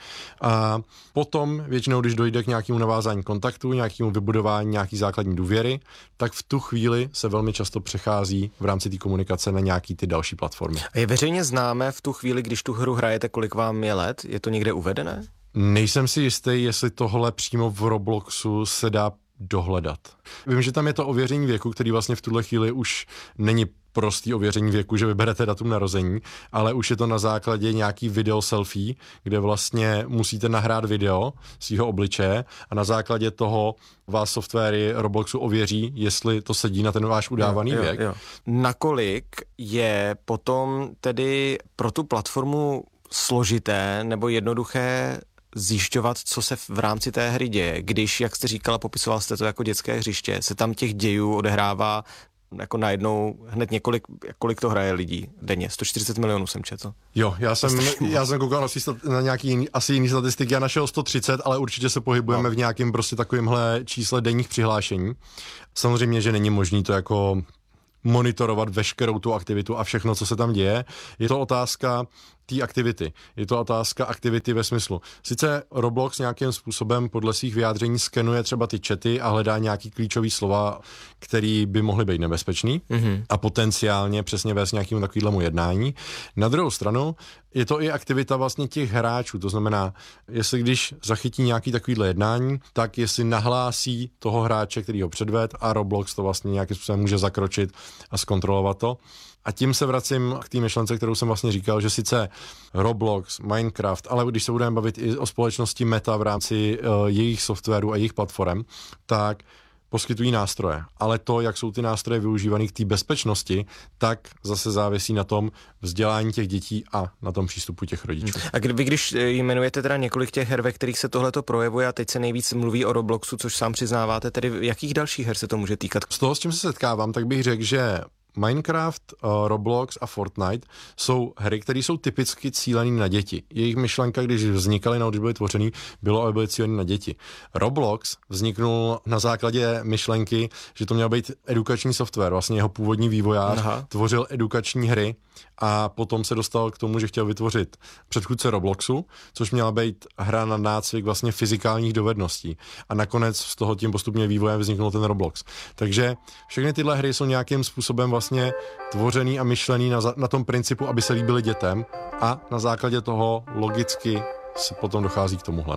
A potom většinou, když dojde k nějakému navázání kontaktu, nějakému vybudování nějaký základní důvěry, tak v tu chvíli se velmi často přechází v rámci té komunikace na nějaký ty další platformy. A je veřejně známé v tu chvíli, když tu hru hrajete, kolik vám je let? Je to někde uvedené? Nejsem si jistý, jestli tohle přímo v Robloxu se dá dohledat. Vím, že tam je to ověření věku, který vlastně v tuhle chvíli už není prostý ověření věku, že vyberete datum narození, ale už je to na základě nějaký video selfie, kde vlastně musíte nahrát video svýho obličeje a na základě toho vás softwary Robloxu ověří, jestli to sedí na ten váš udávaný věk. Nakolik je potom tedy pro tu platformu složité nebo jednoduché zjišťovat, co se v rámci té hry děje, když, jak jste říkala, popisoval jste to jako dětské hřiště, se tam těch dějů odehrává jako najednou hned několik, kolik to hraje lidí denně? 140 milionů jsem četl. Jo, já jsem koukal na nějaký asi jiný statistiky, já našel 130, ale určitě se pohybujeme v nějakém prostě takovémhle čísle denních přihlášení. Samozřejmě, že není možný to jako monitorovat veškerou tu aktivitu a všechno, co se tam děje. Je to otázka té aktivity. Je to otázka aktivity ve smyslu. Sice Roblox nějakým způsobem podle svých vyjádření skenuje třeba ty chaty a hledá nějaký klíčový slova, který by mohly být nebezpečný a potenciálně přesně vést nějakému takovému jednání. Na druhou stranu je to i aktivita vlastně těch hráčů. To znamená, jestli když zachytí nějaký takovýhle jednání, tak jestli nahlásí toho hráče, který ho předved a Roblox to vlastně nějakým způsobem může zakročit a zkontrolovat to. A tím se vracím k té myšlence, kterou jsem vlastně říkal, že sice Roblox, Minecraft, ale když se budeme bavit i o společnosti Meta v rámci jejich softwaru a jejich platform, tak poskytují nástroje. Ale to, jak jsou ty nástroje využívané k té bezpečnosti, tak zase závisí na tom vzdělání těch dětí a na tom přístupu těch rodičů. A když jmenujete teda několik těch her, ve kterých se tohleto projevuje a teď se nejvíc mluví o Robloxu, což sám přiznáváte, tedy jakých dalších her se to může týkat? Z toho, s čím se setkávám, tak bych řekl, že Minecraft, Roblox a Fortnite jsou hry, které jsou typicky cílené na děti. Jejich myšlenka, když vznikaly, když byly tvořený, bylo, aby byly cílené na děti. Roblox vzniknul na základě myšlenky, že to měl být edukační software. Vlastně jeho původní vývojář tvořil edukační hry a potom se dostal k tomu, že chtěl vytvořit předchůdce Robloxu, což měla být hra na nácvik vlastně fyzikálních dovedností. A nakonec z toho tím postupně vývojem vzniknul ten Roblox. Takže všechny tyhle hry jsou nějakým způsobem vlastně tvořený a myšlený na tom principu, aby se líbily dětem a na základě toho logicky se potom dochází k tomuhle.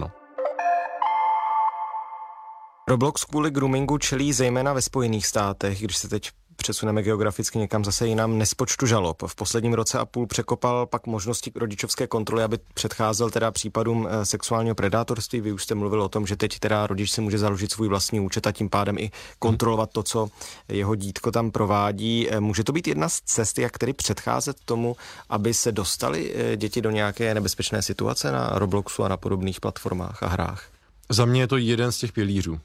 Roblox kvůli groomingu čelí zejména ve Spojených státech, když se teď přesuneme geograficky někam zase jinam, nespočtu žalob. V posledním roce a půl překopal pak možnosti rodičovské kontroly, aby předcházel teda případům sexuálního predátorství. Vy už jste mluvil o tom, že teď teda rodič si může založit svůj vlastní účet a tím pádem i kontrolovat to, co jeho dítko tam provádí. Může to být jedna z cest, jak tedy předcházet tomu, aby se dostali děti do nějaké nebezpečné situace na Robloxu a na podobných platformách a hrách? Za mě je to jeden z těch pilířů.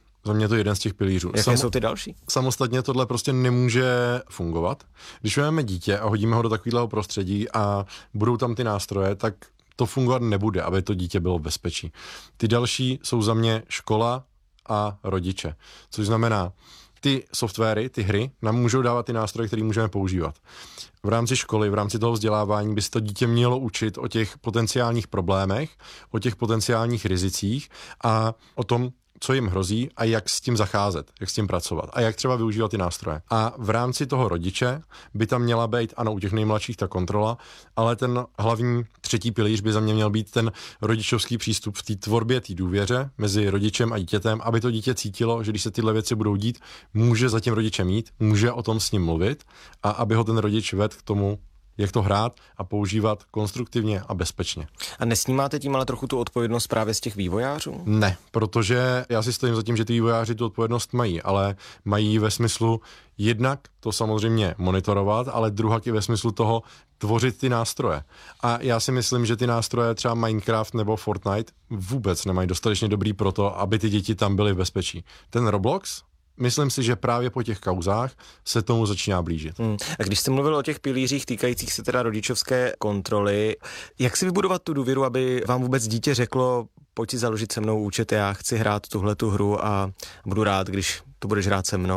Jaké jsou ty další? Samostatně tohle prostě nemůže fungovat. Když máme dítě a hodíme ho do takového prostředí a budou tam ty nástroje, tak to fungovat nebude, aby to dítě bylo v bezpečí. Ty další jsou za mě škola a rodiče. Což znamená, ty softwary, ty hry nám můžou dávat ty nástroje, které můžeme používat. V rámci školy, v rámci toho vzdělávání by se to dítě mělo učit o těch potenciálních problémech, o těch potenciálních rizicích a o tom, co jim hrozí a jak s tím zacházet, jak s tím pracovat a jak třeba využívat ty nástroje. A v rámci toho rodiče by tam měla být, ano, u těch nejmladších ta kontrola, ale ten hlavní třetí pilíř by za mě měl být ten rodičovský přístup v té tvorbě, té důvěře mezi rodičem a dítětem, aby to dítě cítilo, že když se tyhle věci budou dít, může za tím rodičem jít, může o tom s ním mluvit a aby ho ten rodič vedl k tomu, jak to hrát a používat konstruktivně a bezpečně. A nesnímáte tím ale trochu tu odpovědnost právě z těch vývojářů? Ne, protože já si stojím za tím, že ty vývojáři tu odpovědnost mají, ale mají ve smyslu jednak to samozřejmě monitorovat, ale druhak i ve smyslu toho tvořit ty nástroje. A já si myslím, že ty nástroje třeba Minecraft nebo Fortnite vůbec nemají dostatečně dobrý pro to, aby ty děti tam byly v bezpečí. Ten Roblox, myslím si, že právě po těch kauzách se tomu začíná blížit. A když jste mluvil o těch pilířích týkajících se teda rodičovské kontroly, jak si vybudovat tu důvěru, aby vám vůbec dítě řeklo, pojď si založit se mnou účet, já chci hrát tuhletu hru a budu rád, když to budeš hrát se mnou?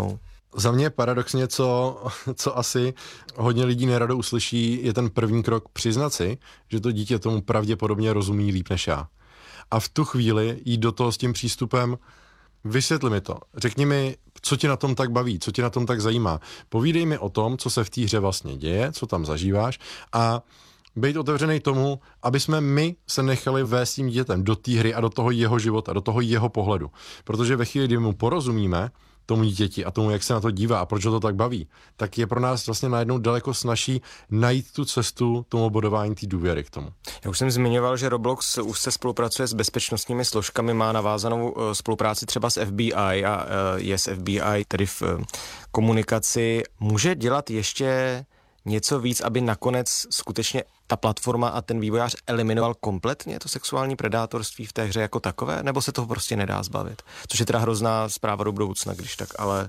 Za mě paradoxně, co asi hodně lidí nerado uslyší, je ten první krok přiznat si, že to dítě tomu pravděpodobně rozumí líp než já. A v tu chvíli jít do toho s tím přístupem, vysvětli mi to, řekni mi, co tě na tom tak baví, co tě na tom tak zajímá. Povídej mi o tom, co se v té hře vlastně děje, co tam zažíváš a být otevřený tomu, aby jsme my se nechali vést tím dítětem do té hry a do toho jeho života, do toho jeho pohledu. Protože ve chvíli, kdy mu porozumíme, tomu dítěti a tomu, jak se na to dívá a proč ho to tak baví, tak je pro nás vlastně najednou daleko snazší najít tu cestu tomu bodování té důvěry k tomu. Já už jsem zmiňoval, že Roblox už se spolupracuje s bezpečnostními složkami, má navázanou spolupráci třeba s FBI a je s FBI tedy v komunikaci. Může dělat ještě něco víc, aby nakonec skutečně ta platforma a ten vývojář eliminoval kompletně to sexuální predátorství v té hře jako takové, nebo se toho prostě nedá zbavit? Což je teda hrozná zpráva do budoucna, když tak, ale...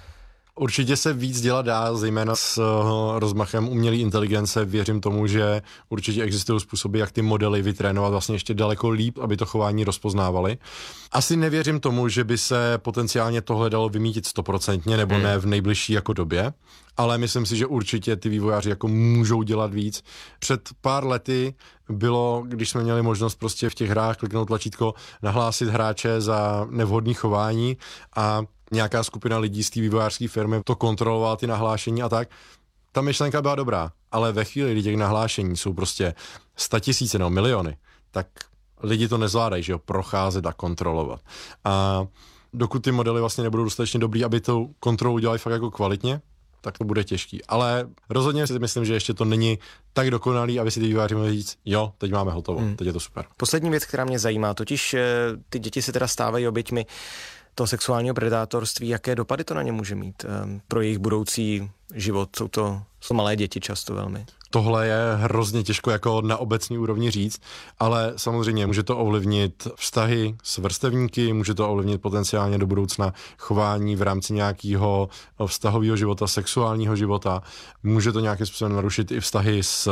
Určitě se víc dělat dá, zejména s rozmachem umělé inteligence. Věřím tomu, že určitě existují způsoby, jak ty modely vytrénovat vlastně ještě daleko líp, aby to chování rozpoznávali. Asi nevěřím tomu, že by se potenciálně tohle dalo vymítit 100%, nebo ne v nejbližší jako době, ale myslím si, že určitě ty vývojáři jako můžou dělat víc. Před pár lety bylo, když jsme měli možnost prostě v těch hrách kliknout tlačítko nahlásit hráče za nevhodné chování a nějaká skupina lidí z té vývojářské firmy to kontrolovala, ty nahlášení a tak. Ta myšlenka byla dobrá, ale ve chvíli, kdy těch nahlášení jsou prostě 100 000 nebo miliony, tak lidi to nezvládají, že jo, procházet a kontrolovat. A dokud ty modely vlastně nebudou dostatečně dobrý, aby tu kontrolu udělali fakt jako kvalitně, tak to bude těžký. Ale rozhodně si myslím, že ještě to není tak dokonalý, aby si ty vývojáři mohli říct, jo, teď máme hotovo, teď je to super. Poslední věc, která mě zajímá, totiž ty děti se teda stávají oběťmi toho sexuálního predátorství, jaké dopady to na ně může mít pro jejich budoucí život? Jsou to malé děti často velmi. Tohle je hrozně těžko jako na obecní úrovni říct, ale samozřejmě může to ovlivnit vztahy s vrstevníky, může to ovlivnit potenciálně do budoucna chování v rámci nějakého vztahového života, sexuálního života, může to nějakým způsobem narušit i vztahy s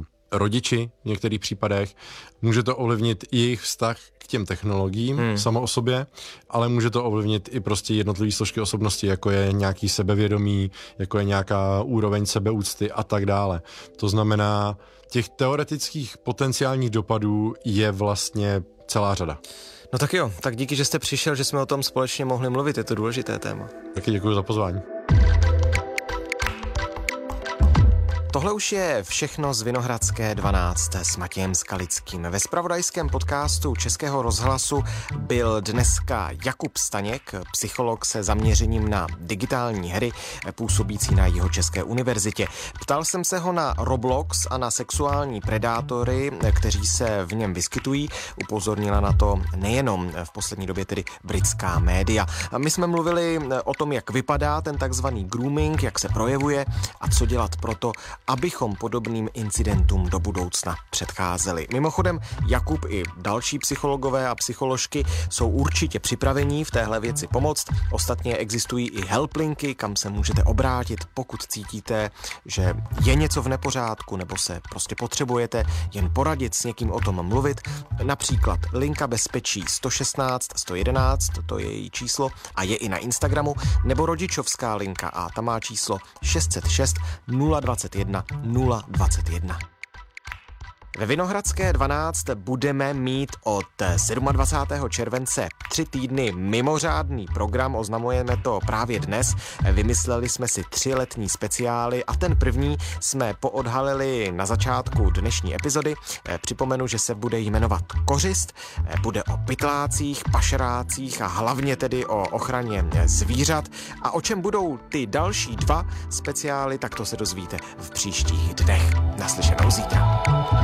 rodiči v některých případech, může to ovlivnit i jejich vztah k těm technologiím samo o sobě, ale může to ovlivnit i prostě jednotlivé složky osobnosti, jako je nějaký sebevědomí, jako je nějaká úroveň sebeúcty a tak dále. To znamená, těch teoretických potenciálních dopadů je vlastně celá řada. No tak jo, tak díky, že jste přišel, že jsme o tom společně mohli mluvit, je to důležité téma. Taky děkuji za pozvání. Tohle už je všechno z Vinohradské 12 s Matějem Skalickým. Ve zpravodajském podcastu Českého rozhlasu byl dneska Jakub Staněk, psycholog se zaměřením na digitální hry, působící na Jihočeské univerzitě. Ptal jsem se ho na Roblox a na sexuální predátory, kteří se v něm vyskytují. Upozornila na to nejenom v poslední době tedy britská média. My jsme mluvili o tom, jak vypadá ten takzvaný grooming, jak se projevuje a co dělat proto, abychom podobným incidentům do budoucna předcházeli. Mimochodem, Jakub i další psychologové a psycholožky jsou určitě připravení v téhle věci pomoct. Ostatně existují i helplinky, kam se můžete obrátit, pokud cítíte, že je něco v nepořádku nebo se prostě potřebujete jen poradit s někým o tom mluvit. Například linka bezpečí 116 111, to je její číslo a je i na Instagramu, nebo rodičovská linka a ta má číslo 606 021 021. Ve Vinohradské 12 budeme mít od 27. července 3 týdny mimořádný program, oznamujeme to právě dnes. Vymysleli jsme si 3 letní speciály a ten první jsme poodhalili na začátku dnešní epizody. Připomenu, že se bude jmenovat Kořist, bude o pytlácích, pašerácích a hlavně tedy o ochraně zvířat. A o čem budou ty další 2 speciály, tak to se dozvíte v příštích dnech. Naslyšenou zítra.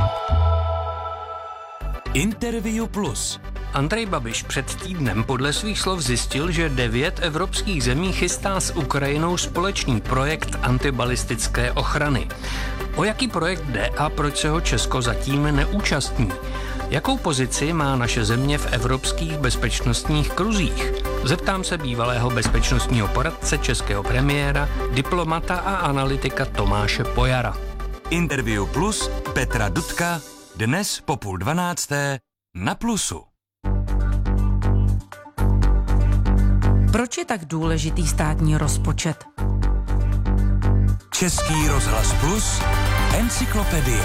Interview Plus. Andrej Babiš před týdnem podle svých slov zjistil, že 9 evropských zemí chystá s Ukrajinou společný projekt antibalistické ochrany. O jaký projekt jde a proč se ho Česko zatím neúčastní? Jakou pozici má naše země v evropských bezpečnostních kruzích? Zeptám se bývalého bezpečnostního poradce českého premiéra, diplomata a analytika Tomáše Pojara. Interview Plus Petra Dudka dnes po 11:30 na Plusu. Proč je tak důležitý státní rozpočet? Český rozhlas Plus, encyklopedie.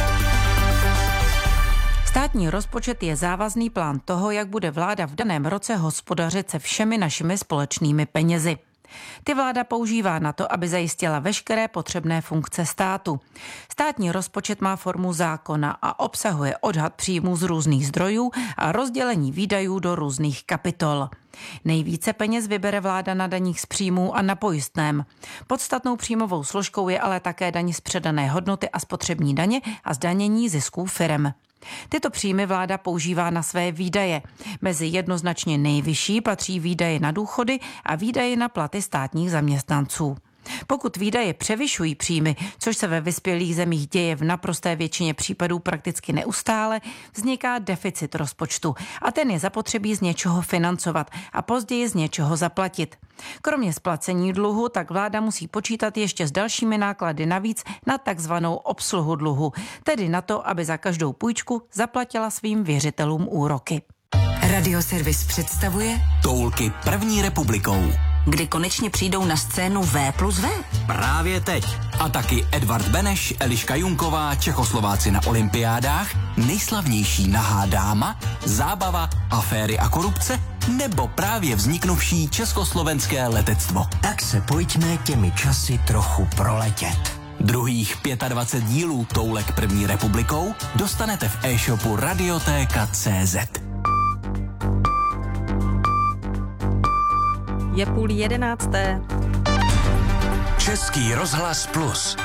Státní rozpočet je závazný plán toho, jak bude vláda v daném roce hospodařit se všemi našimi společnými penězi. Ty vláda používá na to, aby zajistila veškeré potřebné funkce státu. Státní rozpočet má formu zákona a obsahuje odhad příjmů z různých zdrojů a rozdělení výdajů do různých kapitol. Nejvíce peněz vybere vláda na daních z příjmů a na pojistném. Podstatnou příjmovou složkou je ale také daň z předané hodnoty a spotřební daně a zdanění zisků firem. Tyto příjmy vláda používá na své výdaje. Mezi jednoznačně nejvyšší patří výdaje na důchody a výdaje na platy státních zaměstnanců. Pokud výdaje převyšují příjmy, což se ve vyspělých zemích děje v naprosté většině případů prakticky neustále, vzniká deficit rozpočtu a ten je zapotřebí z něčeho financovat a později z něčeho zaplatit. Kromě splacení dluhu tak vláda musí počítat ještě s dalšími náklady navíc na takzvanou obsluhu dluhu, tedy na to, aby za každou půjčku zaplatila svým věřitelům úroky. Radioservis představuje Toulky první republikou. Kdy konečně přijdou na scénu V+V? Právě teď. A taky Edvard Beneš, Eliška Junková, Čechoslováci na olympiádách, nejslavnější nahá dáma, zábava, aféry a korupce, nebo právě vzniknuvší československé letectvo. Tak se pojďme těmi časy trochu proletět. Druhých 25 dílů Toulek první republikou dostanete v e-shopu Radiotéka.cz. Je 10:30. Český rozhlas Plus.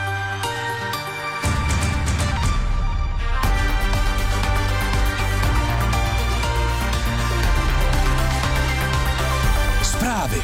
Zprávy.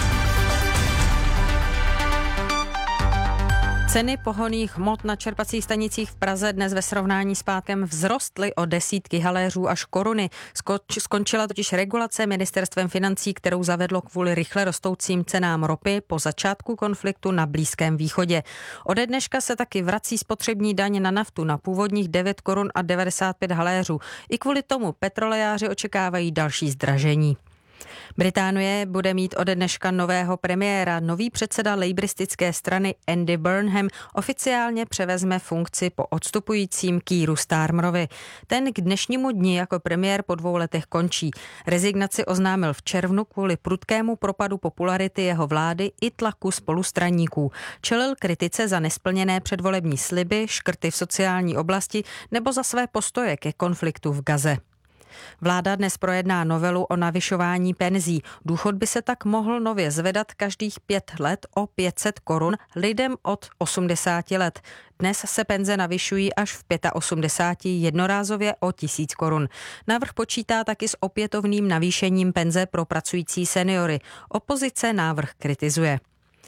Ceny pohonných hmot na čerpacích stanicích v Praze dnes ve srovnání s pátkem vzrostly o desítky haléřů až koruny. Skončila totiž regulace ministerstvem financí, kterou zavedlo kvůli rychle rostoucím cenám ropy po začátku konfliktu na Blízkém východě. Ode dneška se taky vrací spotřební daň na naftu na původních 9 korun a 95 haléřů. I kvůli tomu petrolejáři očekávají další zdražení. Británie bude mít ode dneška nového premiéra. Nový předseda lejbristické strany Andy Burnham oficiálně převezme funkci po odstupujícím Keeru Starmerovi. Ten k dnešnímu dni jako premiér po 2 letech končí. Rezignaci oznámil v červnu kvůli prudkému propadu popularity jeho vlády i tlaku spolustraníků. Čelil kritice za nesplněné předvolební sliby, škrty v sociální oblasti nebo za své postoje ke konfliktu v Gaze. Vláda dnes projedná novelu o navyšování penzí. Důchod by se tak mohl nově zvedat každých 5 let o 500 korun lidem od 80 let. Dnes se penze navyšují až v 85 jednorázově o 1000 korun. Návrh počítá taky s opětovným navýšením penze pro pracující seniory. Opozice návrh kritizuje.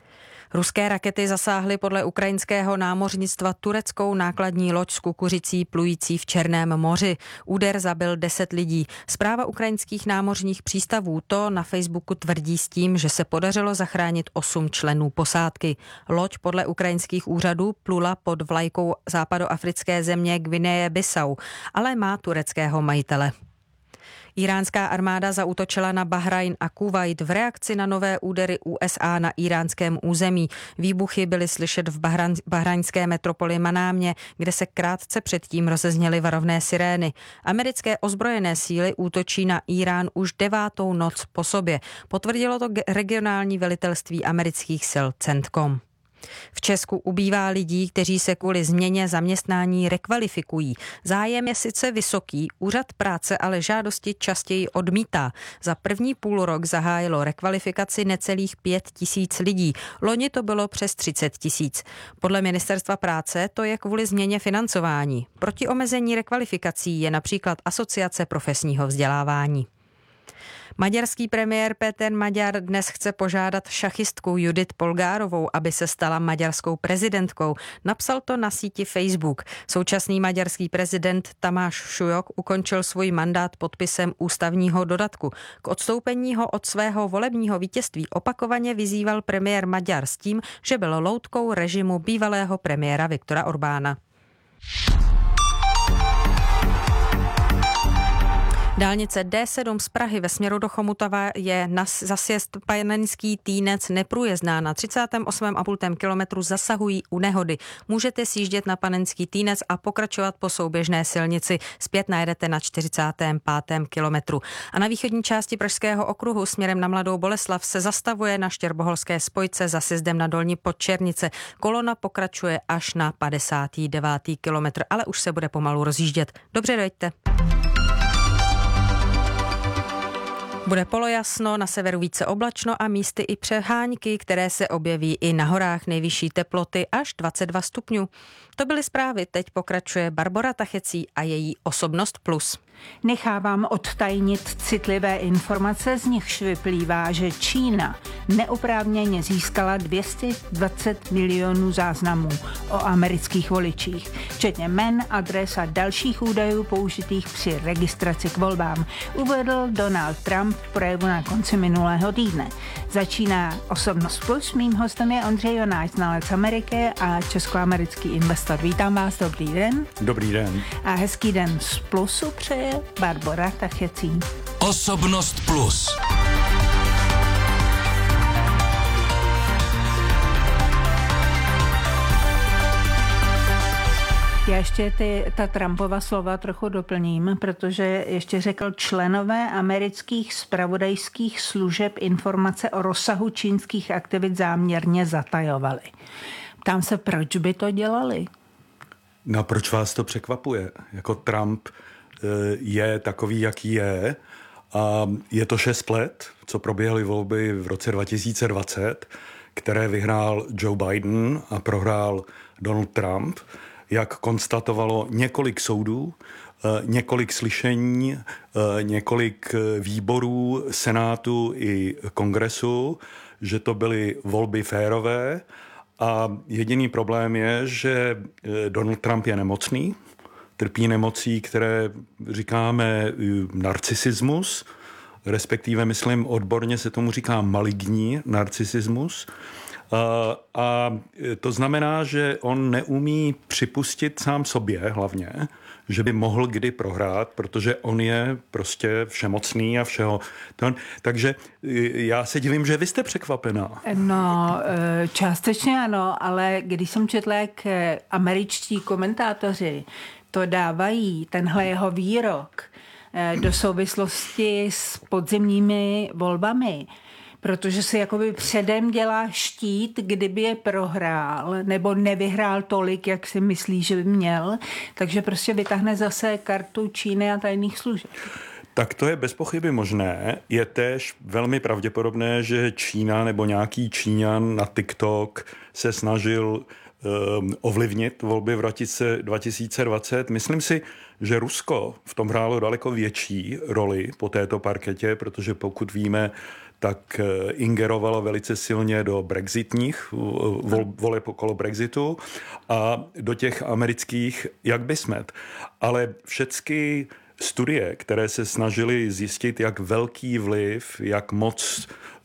Ruské rakety zasáhly podle ukrajinského námořnictva tureckou nákladní loď s kukuřicí plující v Černém moři. Úder zabil 10 lidí. Správa ukrajinských námořních přístavů to na Facebooku tvrdí s tím, že se podařilo zachránit 8 členů posádky. Loď podle ukrajinských úřadů plula pod vlajkou západoafrické země Gvineje Bissau, ale má tureckého majitele. Iránská armáda zaútočila na Bahrajn a Kuvajt v reakci na nové údery USA na íránském území. Výbuchy byly slyšet v bahrajnské metropoli Manámě, kde se krátce předtím rozezněly varovné sirény. Americké ozbrojené síly útočí na Irán už 9. noc po sobě. Potvrdilo to regionální velitelství amerických sil CENTCOM. V Česku ubývá lidí, kteří se kvůli změně zaměstnání rekvalifikují. Zájem je sice vysoký, úřad práce ale žádosti častěji odmítá. Za první půlrok zahájilo rekvalifikaci necelých 5 000 lidí. Loni to bylo přes 30 000. Podle ministerstva práce to je kvůli změně financování. Proti omezení rekvalifikací je například Asociace profesního vzdělávání. Maďarský premiér Péter Magyar dnes chce požádat šachistku Judith Polgárovou, aby se stala maďarskou prezidentkou. Napsal to na síti Facebook. Současný maďarský prezident Tamáš Šujok ukončil svůj mandát podpisem ústavního dodatku. K odstoupení ho od svého volebního vítězství opakovaně vyzýval premiér Maďar s tím, že byl loutkou režimu bývalého premiéra Viktora Orbána. Dálnice D7 z Prahy ve směru do Chomutova je za sjezd Panenský Týnec neprůjezdná. Na 38,5 kilometru zasahují u nehody. Můžete sjíždět na Panenský Týnec a pokračovat po souběžné silnici. Zpět najedete na 45. kilometru. A na východní části Pražského okruhu směrem na Mladou Boleslav se zastavuje na Štěrboholské spojce za sjezdem na Dolní Podčernice. Kolona pokračuje až na 59. kilometr, ale už se bude pomalu rozjíždět. Dobře dojeďte. Bude polojasno, na severu více oblačno a místy i přeháňky, které se objeví i na horách. Nejvyšší teploty až 22 stupňů. To byly zprávy, teď pokračuje Barbora Tachecí a její Osobnost plus. Nechávám odtajnit citlivé informace, z nichž vyplývá, že Čína neoprávněně získala 220 milionů záznamů o amerických voličích, včetně jmen, adres a dalších údajů použitých při registraci k volbám, uvedl Donald Trump v projevu na konci minulého týdne. Začíná Osobnost plus, mým hostem je Ondřej Jonáš, znalec Ameriky a českoamerický investor. Vítám vás, dobrý den. Dobrý den. A hezký den z Plusu přeje Barbora Tachecí. Osobnost plus. Já ještě ta Trumpova slova trochu doplním, protože ještě řekl, členové amerických zpravodajských služeb informace o rozsahu čínských aktivit záměrně zatajovali. Ptám se, proč by to dělali? No, proč vás to překvapuje? Jako Trump je takový, jaký je, a je to 6 let, co proběhly volby v roce 2020, které vyhrál Joe Biden a prohrál Donald Trump. Jak konstatovalo několik soudů, několik slyšení, několik výborů Senátu i Kongresu, že to byly volby férové, a jediný problém je, že Donald Trump je nemocný, trpí nemocí, které říkáme narcisismus, respektive, myslím, odborně se tomu říká maligní narcisismus. A to znamená, že on neumí připustit sám sobě hlavně, že by mohl kdy prohrát, protože on je prostě všemocný a všeho. Takže já se divím, že vy jste překvapená. No, částečně ano, ale když jsem četla, jak američtí komentátoři to dávají, tenhle jeho výrok, do souvislosti s podzimními volbami, protože si jakoby předem dělá štít, kdyby je prohrál nebo nevyhrál tolik, jak si myslí, že by měl, takže prostě vytáhne zase kartu Číny a tajných služeb. Tak to je bez pochyby možné. Je též velmi pravděpodobné, že Čína nebo nějaký Číňan na TikTok se snažil ovlivnit volby v roce 2020. Myslím si, že Rusko v tom hrálo daleko větší roli po této parketě, protože pokud víme, tak ingerovalo velice silně do brexitních voleb okolo Brexitu a do těch amerických, jak by smet. Ale všechny studie, které se snažily zjistit, jak velký vliv, jak moc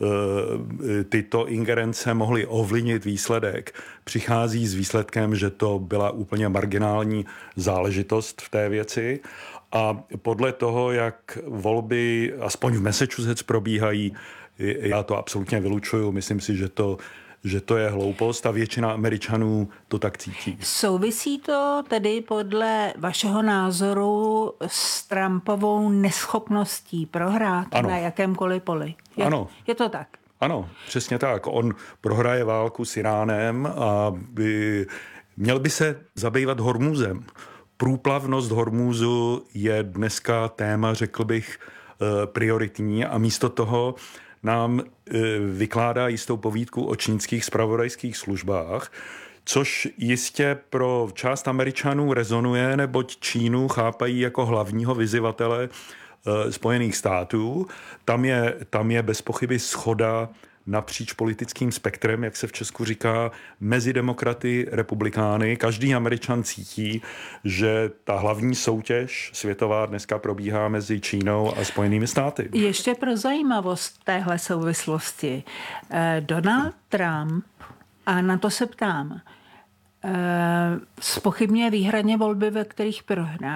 tyto ingerence mohly ovlivnit výsledek, přichází s výsledkem, že to byla úplně marginální záležitost v té věci. A podle toho, jak volby, aspoň v Massachusetts, probíhají, já to absolutně vylučuju. Myslím si, že to je hloupost a většina Američanů to tak cítí. Souvisí to tedy podle vašeho názoru s Trumpovou neschopností prohrát na jakémkoliv poli? Ano. Je to tak? Ano, přesně tak. On prohraje válku s Iránem a měl by se zabývat Hormuzem. Průplavnost Hormuzu je dneska téma, řekl bych, prioritní a místo toho nám vykládá jistou povídku o čínských zpravodajských službách, což jistě pro část Američanů rezonuje, neboť Čínu chápají jako hlavního vyzývatele Spojených států. Tam je bez pochyby shoda napříč politickým spektrem, jak se v Česku říká, mezi demokraty, republikány. Každý Američan cítí, že ta hlavní soutěž světová dneska probíhá mezi Čínou a Spojenými státy. Ještě pro zajímavost téhle souvislosti. Donald Trump, a na to se ptám, zpochybňuje výhradně volby, ve kterých prohrál.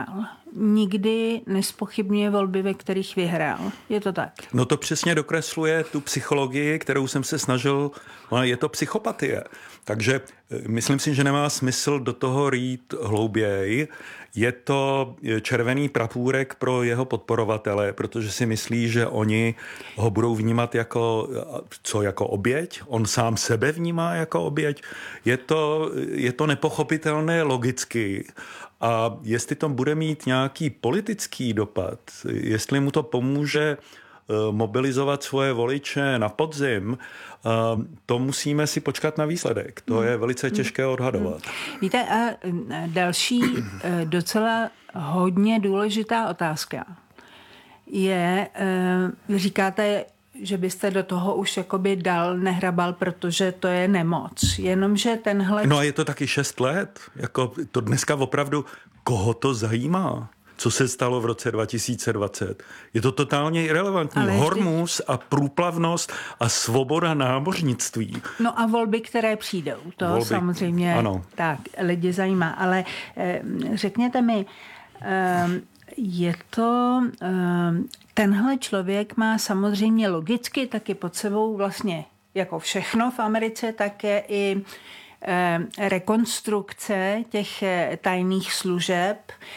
nikdy nespochybňuje volby, ve kterých vyhrál. Je to tak? No to přesně dokresluje tu psychologii, kterou jsem se snažil, je to psychopatie. Takže myslím si, že nemá smysl do toho rýt hlouběji. Je to červený prapůrek pro jeho podporovatele, protože si myslí, že oni ho budou vnímat jako oběť. On sám sebe vnímá jako oběť. Je to nepochopitelné logicky. A jestli to bude mít nějaký politický dopad, jestli mu to pomůže mobilizovat svoje voliče na podzim, to musíme si počkat na výsledek. To je velice těžké odhadovat. Víte, a další docela hodně důležitá otázka je, vy říkáte, že byste do toho už jakoby dal nehrabal, protože to je nemoc. Jenomže tenhle... No a je to taky 6 let. Jako to dneska opravdu, koho to zajímá? Co se stalo v roce 2020? Je to totálně irelevantní. Hormuz a průplavnost a svoboda námořnictví. No a volby, které přijdou, to samozřejmě ano. Tak lidi zajímá. Ale řekněte mi, je to... Tenhle člověk má samozřejmě logicky taky pod sebou vlastně jako všechno v Americe, také i rekonstrukce těch tajných služeb.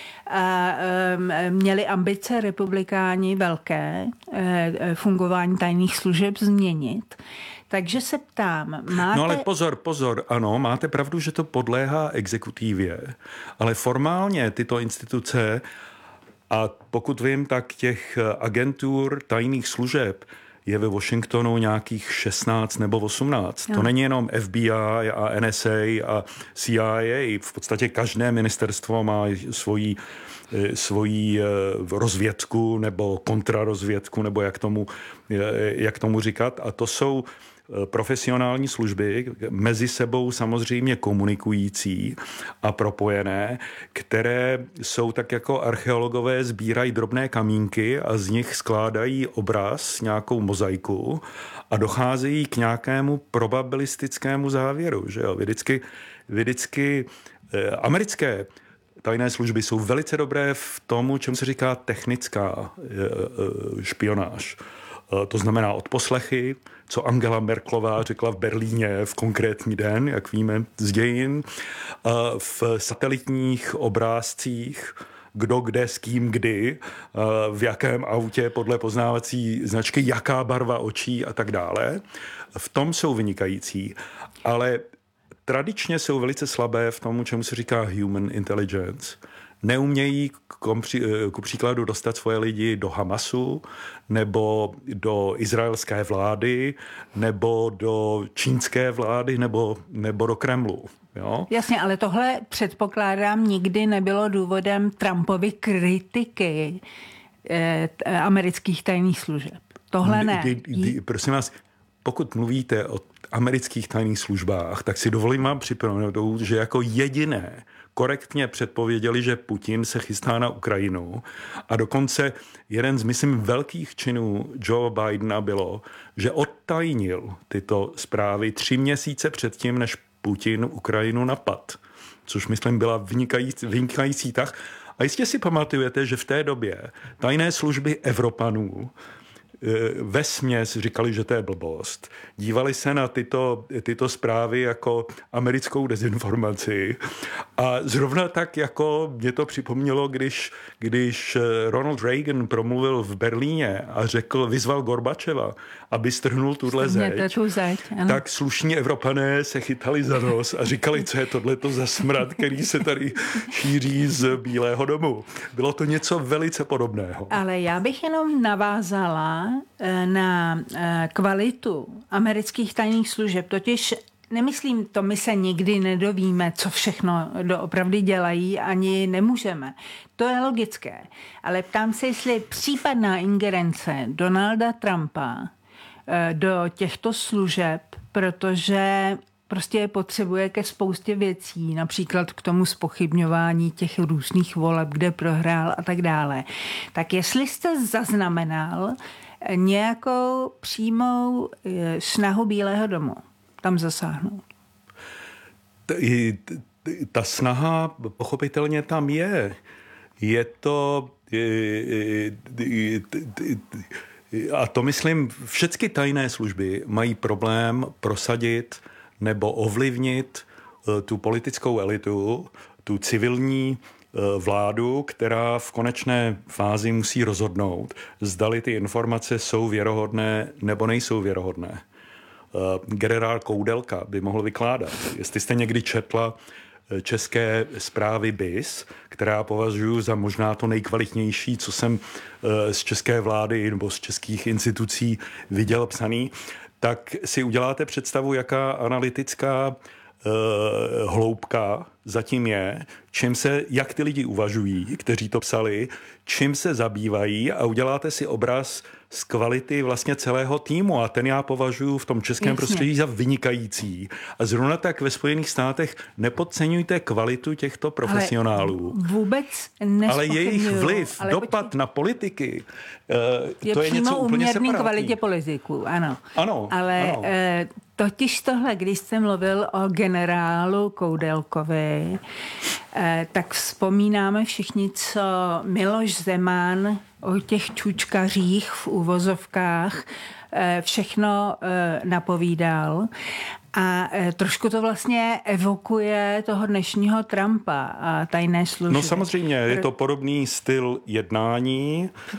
Měli ambice republikáni velké fungování tajných služeb změnit. Takže se ptám, máte... No ale pozor, ano, máte pravdu, že to podléhá exekutivě, ale formálně tyto instituce, a pokud vím, tak těch agentur tajných služeb je ve Washingtonu nějakých 16 nebo 18. No. To není jenom FBI a NSA a CIA. V podstatě každé ministerstvo má svoji rozvědku nebo kontrarozvědku, nebo jak tomu říkat. A to jsou profesionální služby, mezi sebou samozřejmě komunikující a propojené, které jsou tak jako archeologové, sbírají drobné kamínky a z nich skládají obraz, nějakou mozaiku a docházejí k nějakému probabilistickému závěru. Že jo? Vždycky americké tajné služby jsou velice dobré v tomu, čemu se říká technická špionáž. To znamená odposlechy, co Angela Merkelová řekla v Berlíně v konkrétní den, jak víme z dějin, v satelitních obrázcích, kdo kde s kým kdy, v jakém autě podle poznávací značky, jaká barva očí a tak dále. V tom jsou vynikající, ale tradičně jsou velice slabé v tomu, čemu se říká human intelligence. Neumějí ku příkladu dostat svoje lidi do Hamasu, nebo do izraelské vlády, nebo do čínské vlády, nebo do Kremlu. Jo? Jasně, ale tohle předpokládám nikdy nebylo důvodem Trumpovy kritiky amerických tajných služeb. Tohle ne. Prosím vás, pokud mluvíte o amerických tajných službách, tak si dovolím vám připomenout, že jako jediné korektně předpověděli, že Putin se chystá na Ukrajinu a dokonce jeden z, myslím, velkých činů Joe Bidena bylo, že odtajnil tyto zprávy 3 měsíce předtím, než Putin Ukrajinu napad, což, myslím, byla vynikající tah. A jistě si pamatujete, že v té době tajné služby Evropanů vesměs říkali, že to je blbost. Dívali se na tyto zprávy jako americkou dezinformaci a zrovna tak, jako mě to připomnělo, když Ronald Reagan promluvil v Berlíně a vyzval Gorbačeva, aby strhnul tuhle zeď, tak slušní Evropané se chytali za nos a říkali, co je tohleto za smrad, který se tady šíří z Bílého domu. Bylo to něco velice podobného. Ale já bych jenom navázala na kvalitu amerických tajných služeb. Totiž nemyslím, to my se nikdy nedovíme, co všechno doopravdy dělají, ani nemůžeme. To je logické. Ale ptám se, jestli případná ingerence Donalda Trumpa do těchto služeb, protože prostě je potřebuje ke spoustě věcí, například k tomu zpochybňování těch různých voleb, kde prohrál a tak dále. Tak jestli jste zaznamenal nějakou přímou snahu Bílého domu tam zasáhnout? Ta snaha pochopitelně tam je. Je to... A to myslím, všechny tajné služby mají problém prosadit nebo ovlivnit tu politickou elitu, tu civilní vládu, která v konečné fázi musí rozhodnout, zdali ty informace jsou věrohodné nebo nejsou věrohodné. Generál Koudelka by mohl vykládat. Jestli jste někdy četla české zprávy BIS, která považuji za možná to nejkvalitnější, co jsem z české vlády nebo z českých institucí viděl psaný, tak si uděláte představu, jaká analytická hloubka zatím je, jak ty lidi uvažují, kteří to psali, čím se zabývají a uděláte si obraz z kvality vlastně celého týmu a ten já považuji v tom českém prostředí za vynikající. A zrovna tak ve Spojených státech nepodceňujte kvalitu těchto profesionálů. Ale vůbec nespochybňuju. Ale jejich vliv, dopad na politiky, to je něco úplně separátní. Kvalitě politiků, ano. Ano. Ale ano. Totiž tohle, když jsem mluvil o generálu Koudelkovi, tak vzpomínáme všichni, co Miloš Zeman o těch čučkařích v uvozovkách všechno napovídal. A trošku to vlastně evokuje toho dnešního Trumpa a tajné služby. No samozřejmě, je to podobný styl jednání.